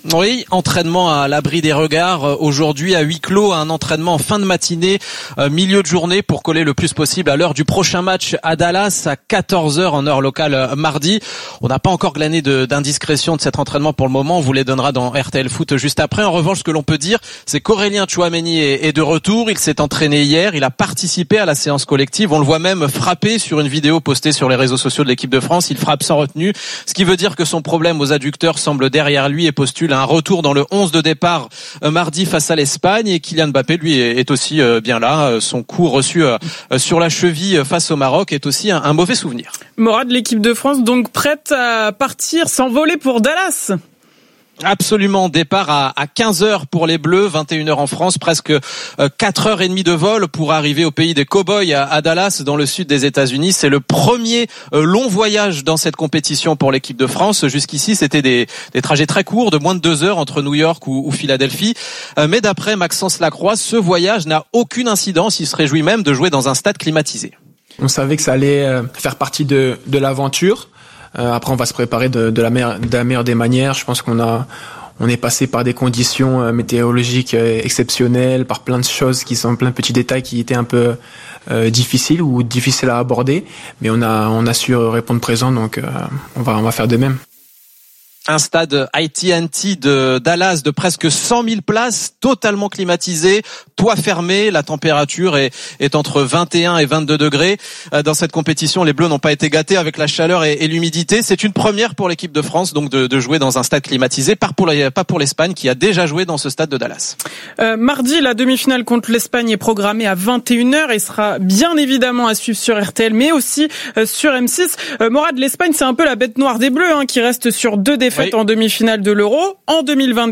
Oui, entraînement à l'abri des regards. Aujourd'hui, à huis clos, un entraînement en fin de matinée, euh, milieu de journée, pour coller le plus possible à l'heure du prochain match à Dallas à quatorze heures en heure locale euh, mardi. On n'a pas encore glané de, d'indiscrétion de cet entraînement pour le moment. On vous les donnera dans R T L Foot juste après. En revanche, ce que l'on peut dire, c'est qu'Aurélien Tchouameni est, est de retour. Il s'est entraîné hier. Il a participé à la séance collective. On le voit même frapper sur une vidéo postée sur les réseaux sociaux de l'équipe de France. Il frappe sans retenue, ce qui veut dire que son problème aux adducteurs semble derrière lui et postule un retour dans le onze de départ euh, mardi face à l'Espagne. Et Kylian Mbappé, lui, est, est aussi euh, bien là. Euh, son coup reçu euh, sur la cheville face au Maroc est aussi un, un mauvais souvenir. Morad, l'équipe de France donc prête à partir, s'envoler pour Dallas. Absolument, départ à, à quinze heures pour les Bleus, vingt et une heures en France, presque euh, quatre heures trente de vol pour arriver au pays des cow-boys à, à Dallas, dans le sud des États-Unis. C'est le premier euh, long voyage dans cette compétition pour l'équipe de France. Jusqu'ici, c'était des, des trajets très courts, de moins de deux heures entre New York ou, ou Philadelphie. Euh, mais d'après Maxence Lacroix, ce voyage n'a aucune incidence. Il se réjouit même de jouer dans un stade climatisé. On savait que ça allait euh, faire partie de, de l'aventure. Euh, après, on va se préparer de, de, la meilleure, de la meilleure des manières. Je pense qu'on a, on est passé par des conditions euh, météorologiques euh, exceptionnelles, par plein de choses qui sont plein de petits détails qui étaient un peu euh, difficiles ou difficiles à aborder. Mais on a, on a su répondre présent, donc euh, on va, on va faire de même. Un stade A T and T de Dallas de presque cent mille places, totalement climatisé, toit fermé, la température est, est entre vingt et un et vingt-deux degrés. Dans cette compétition, les Bleus n'ont pas été gâtés avec la chaleur et, et l'humidité. C'est une première pour l'équipe de France, donc de, de jouer dans un stade climatisé, pas pour, la, pas pour l'Espagne qui a déjà joué dans ce stade de Dallas. Euh, mardi, la demi-finale contre l'Espagne est programmée à vingt et une heures et sera bien évidemment à suivre sur R T L, mais aussi euh, sur M six. Euh, Morad, l'Espagne, c'est un peu la bête noire des Bleus, hein, qui reste sur deux défaites. Oui. En demi-finale de l'Euro. En deux mille vingt-quatre,